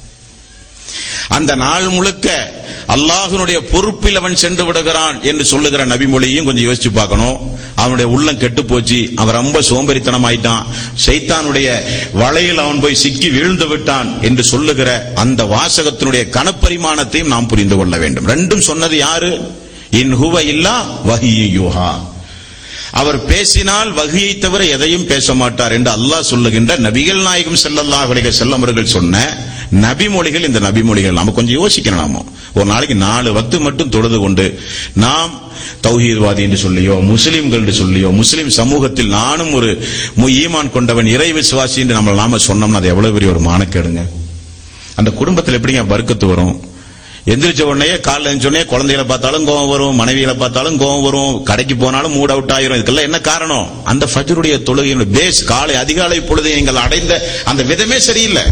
அந்த நாள் முழுக்க அல்லாஹ்வுடைய பொறுப்பில் அவன் சென்று விடுகிறான் என்று சொல்லுகிற நபிமொழியும் கொஞ்சம் யோசிச்சு பார்க்கணும். அவனுடைய உள்ளம் கெட்டு போச்சு, அவன் ரொம்ப சோம்பேறித்தனம் ஆயிட்டான், ஷைத்தானுடைய வலையில் அவன் போய் சிக்கி வீழ்ந்து விட்டான் என்று சொல்லுகிற அந்த வாசகத்தினுடைய கனப்பரிமாணத்தையும் நாம் புரிந்து கொள்ள வேண்டும். ரெண்டும் சொன்னது யாரு? இன் ஹுவ இல்லா வஹீ யூஹா. அவர் பேசினால் வஹியை தவிர எதையும் பேச மாட்டார் என்று அல்லாஹ் சொல்லுகின்ற நபிகள் நாயகம் ஸல்லல்லாஹு அலைஹி வஸல்லம் அவர்கள் சொன்ன நபிமொழிகள் இந்த நபிமொழிகள். நாம கொஞ்சம் யோசிக்கணும். நாம ஒரு நாளைக்கு நாலு வக்து மட்டும் தொழுது கொண்டு நாம் தௌஹீத்வாதி என்று சொல்லியோ முஸ்லிம்கள் என்று சொல்லியோ முஸ்லிம் சமூகத்தில் நானும் ஒரு ஈமான் கொண்டவன் இறை விசுவாசி என்று நம்ம நாம சொன்னோம்னா அது எவ்வளவு பெரிய ஒரு மானக்கேடுங்க. அந்த குடும்பத்தில் எப்படிங்க பர்க்கத்து வரும்? எந்திரிச்ச உடனே காலைல எழுந்தோடனே குழந்தைகளை பார்த்தாலும் கோவம் வரும், மனைவிகளை பார்த்தாலும் கோவம் வரும், கடைக்கு போனாலும் மூட் அவுட் ஆயிரும். இதுக்கெல்லாம் என்ன காரணம்? அந்த ஃபஜ்ருடைய தொழுகையினுடைய பேஸ் காலை அதிகாலை பொழுதை நீங்கள் அடைந்த அந்த விதமே சரியில்லை.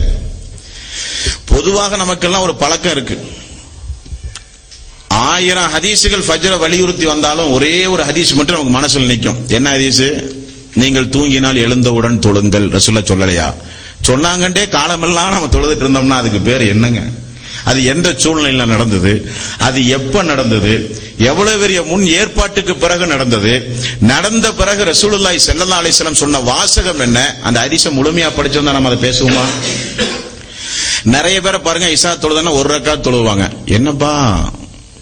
பொதுவாக நமக்கெல்லாம் ஒரு பழக்கம் இருக்கு. ஆயிரம் ஹதீசுகள் ஃபஜ்ரை வலியுறுத்தி வந்தாலும் ஒரே ஒரு ஹதீஸ் மட்டும் நமக்கு மனசுல நிற்கும். என்ன ஹதீஸ்? நீங்கள் தூங்கினால் எழுந்தவுடன் தொழுங்கள். ரசூலுல்லாஹ் சொல்லலையா? சொன்னாங்கண்டே காலமெல்லாம் நம்ம தொழுதுட்டு இருந்தோம்னா அதுக்கு பேர் என்னங்க? அது எந்த சூழ்நிலையில நடந்தது? அது எப்ப நடந்தது? எவ்வளவு பெரிய முன் ஏற்பாட்டுக்கு பிறகு நடந்தது? நடந்த பிறகு ரசூலுல்லாஹி ஸல்லல்லாஹு அலைஹி வஸல்லம் சொன்ன வாசகம் என்ன? அந்த ஹதீஸை முழுமையா படிச்சிருந்தா நம்ம அதை பேசுவோமா? நிறைய பேரை பாருங்க, இஷா தொழுதுன்னா ஒரு ரக்காத் தொழுவாங்க. என்னப்பா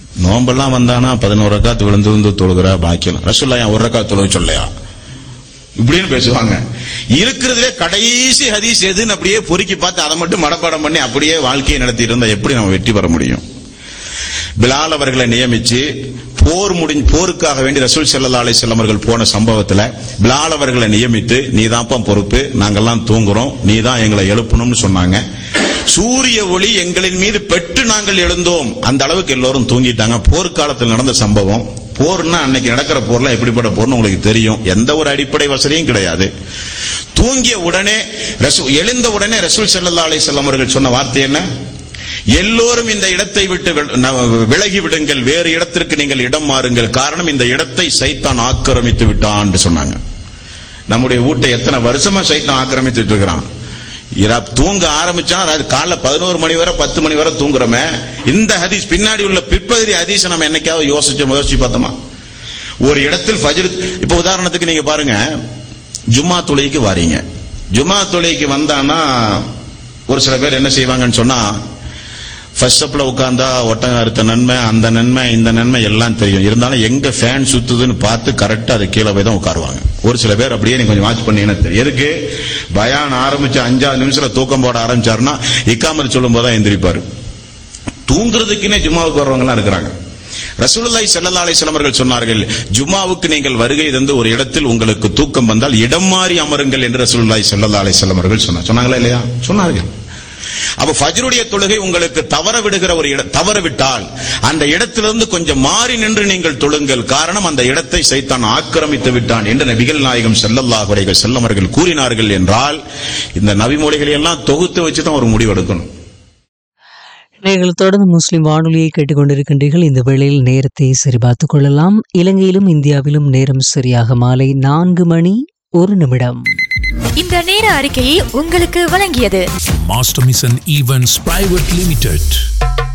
நோம்பெல்லாம் வந்தானா பதினோரு ரக்காத் விழுந்து விழுந்து தொழுகிற பாக்கியம். ரசூலுல்லாஹ் ஒரு ரக்காத் தொழுக சொல்லையா? இப்படின்னு பேசுவாங்க. இருக்கிறதுலே கடைசி ஹதீஸ் எதுன்னு அப்படியே பொறுக்கி பார்த்து அதை மட்டும் மனப்பாடம் பண்ணி அப்படியே வாழ்க்கையை நடத்திட்டு இருந்தா எப்படி நம்ம வெற்றி பெற முடியும்? பிலால் அவர்களை நியமிச்சு போர் முடிஞ்சு போருக்காக வேண்டி ரசூல் ஸல்லல்லாஹு அலைஹி வஸல்லம் அவர்கள் போன சம்பவத்துல பிலால் அவர்களை நியமித்து நீதான்ப்பா பொறுப்பு, நாங்கெல்லாம் தூங்குறோம், நீதான் எங்களை எழுப்பணும்னு சொன்னாங்க. சூரிய ஒளி எங்களின் மீது பெற்று நாங்கள் எழுந்தோம். அந்த அளவுக்கு எல்லோரும் தூங்கிட்டாங்க. போர்க்காலத்தில் நடந்த சம்பவம். போர்னா அன்னைக்கு நடக்கிற போர்லாம் எப்படிப்பட்ட போர்னு உங்களுக்கு தெரியும். எந்த ஒரு அடிப்படை வசதியும் கிடையாது. தூங்கிய உடனே எழுந்த உடனே ரசூல் ஸல்லல்லாஹு அலைஹி வஸல்லம் அவர்கள் சொன்ன வார்த்தை என்ன? எல்லோரும் இந்த இடத்தை விட்டு விலகி விடுங்கள், வேறு இடத்திற்கு நீங்கள் இடம் மாறுங்கள், காரணம் இந்த இடத்தை சைத்தான் ஆக்கிரமித்து விட்டான் சொன்னாங்க. நம்முடைய வீட்டை எத்தனை வருஷமா சைத்தான் ஆக்கிரமித்து இருக்கிறான். தூங்க ஆரம்பிச்சா அது காலைல பதினோரு மணி வரை பத்து மணி வரை தூங்குறோமே. இந்த ஹதீஸ் பின்னாடி உள்ள பிற்பகுதி ஹதீஸ் நம்ம என்னைக்காவது யோசிச்சு முயற்சி பார்த்தோமா? ஒரு இடத்தில் ஃபஜ்ர், இப்ப உதாரணத்துக்கு நீங்க பாருங்க, ஜும்மா தொழுகைக்கு வாரீங்க. ஜும்மா தொழுகைக்கு வந்தானா ஒரு சில பேர் என்ன செய்வாங்கன்னு சொன்னா, ஃபர்ஸ்ட் ஸ்டெப்ல உட்கார்ந்தா ஒட்டகம் அறுத்த நன்மை, அந்த நன்மை, இந்த நன்மை எல்லாம் தெரியும். இருந்தாலும் எங்க ஃபேன் சுத்துதுன்னு பார்த்து கரெக்டா அது கீழே போய் தான் உட்காருவாங்க. ஒரு சில பேர் அப்படியே நீங்க கொஞ்சம் வாட்ச் பண்ணீங்கன்னா தெரியும். எதுக்கு? பயான் ஆரம்பிச்சு அஞ்சாவது நிமிஷத்துல தூக்கம் போட ஆரம்பிச்சாருன்னா இக்காமத் சொல்லும் போதுதான் எந்திரிப்பாரு. தூங்குறதுக்குன்னே ஜும்மாவுக்கு வர்றவங்க எல்லாம் இருக்கிறாங்க. ரசூலுல்லாஹி ஸல்லல்லாஹு அலைஹி வஸல்லம் அவர்கள் சொன்னார்கள், ஜும்மாவுக்கு நீங்கள் வருகை தந்து ஒரு இடத்தில் உங்களுக்கு தூக்கம் வந்தால் இடம் மாறி அமருங்கள் என்று ரசூலுல்லாஹி ஸல்லல்லாஹு அலைஹி வஸல்லம் அவர்கள் சொன்னார். சொன்னாங்களா இல்லையா? சொன்னார்கள். அப்ப ஃபஜ்ருடைய தொழுகை உங்களுக்கு தவற விடுகிற ஒரு இடம் தவற விட்டால் அந்த இடத்திலிருந்து கொஞ்சம் மாறி நின்று நீங்கள் தொழுங்கள், காரணம் அந்த இடத்தை சைத்தான் ஆக்கிரமித்து விட்டான் என்று நபிகள் நாயகம் ஸல்லல்லாஹு அலைஹி வஸல்லம் அவர்கள் கூறினார்கள். என்றால் இந்த நபிமொழிகளை எல்லாம் தொகுத்து வச்சுதான் ஒரு முடிவு எடுக்கணும். நீங்கள் தொடர்ந்து முஸ்லிம் வானொலியை கேட்டுக்கொண்டிருக்கின்றீர்கள். இந்த வேளையில் நேரத்தை சரிபார்த்துக் கொள்ளலாம். இலங்கையிலும் இந்தியாவிலும் நேரம் சரியாக மாலை நான்கு மணி ஒரு நிமிடம். இந்த நேர அறிக்கையை உங்களுக்கு வழங்கியது master mission events private limited.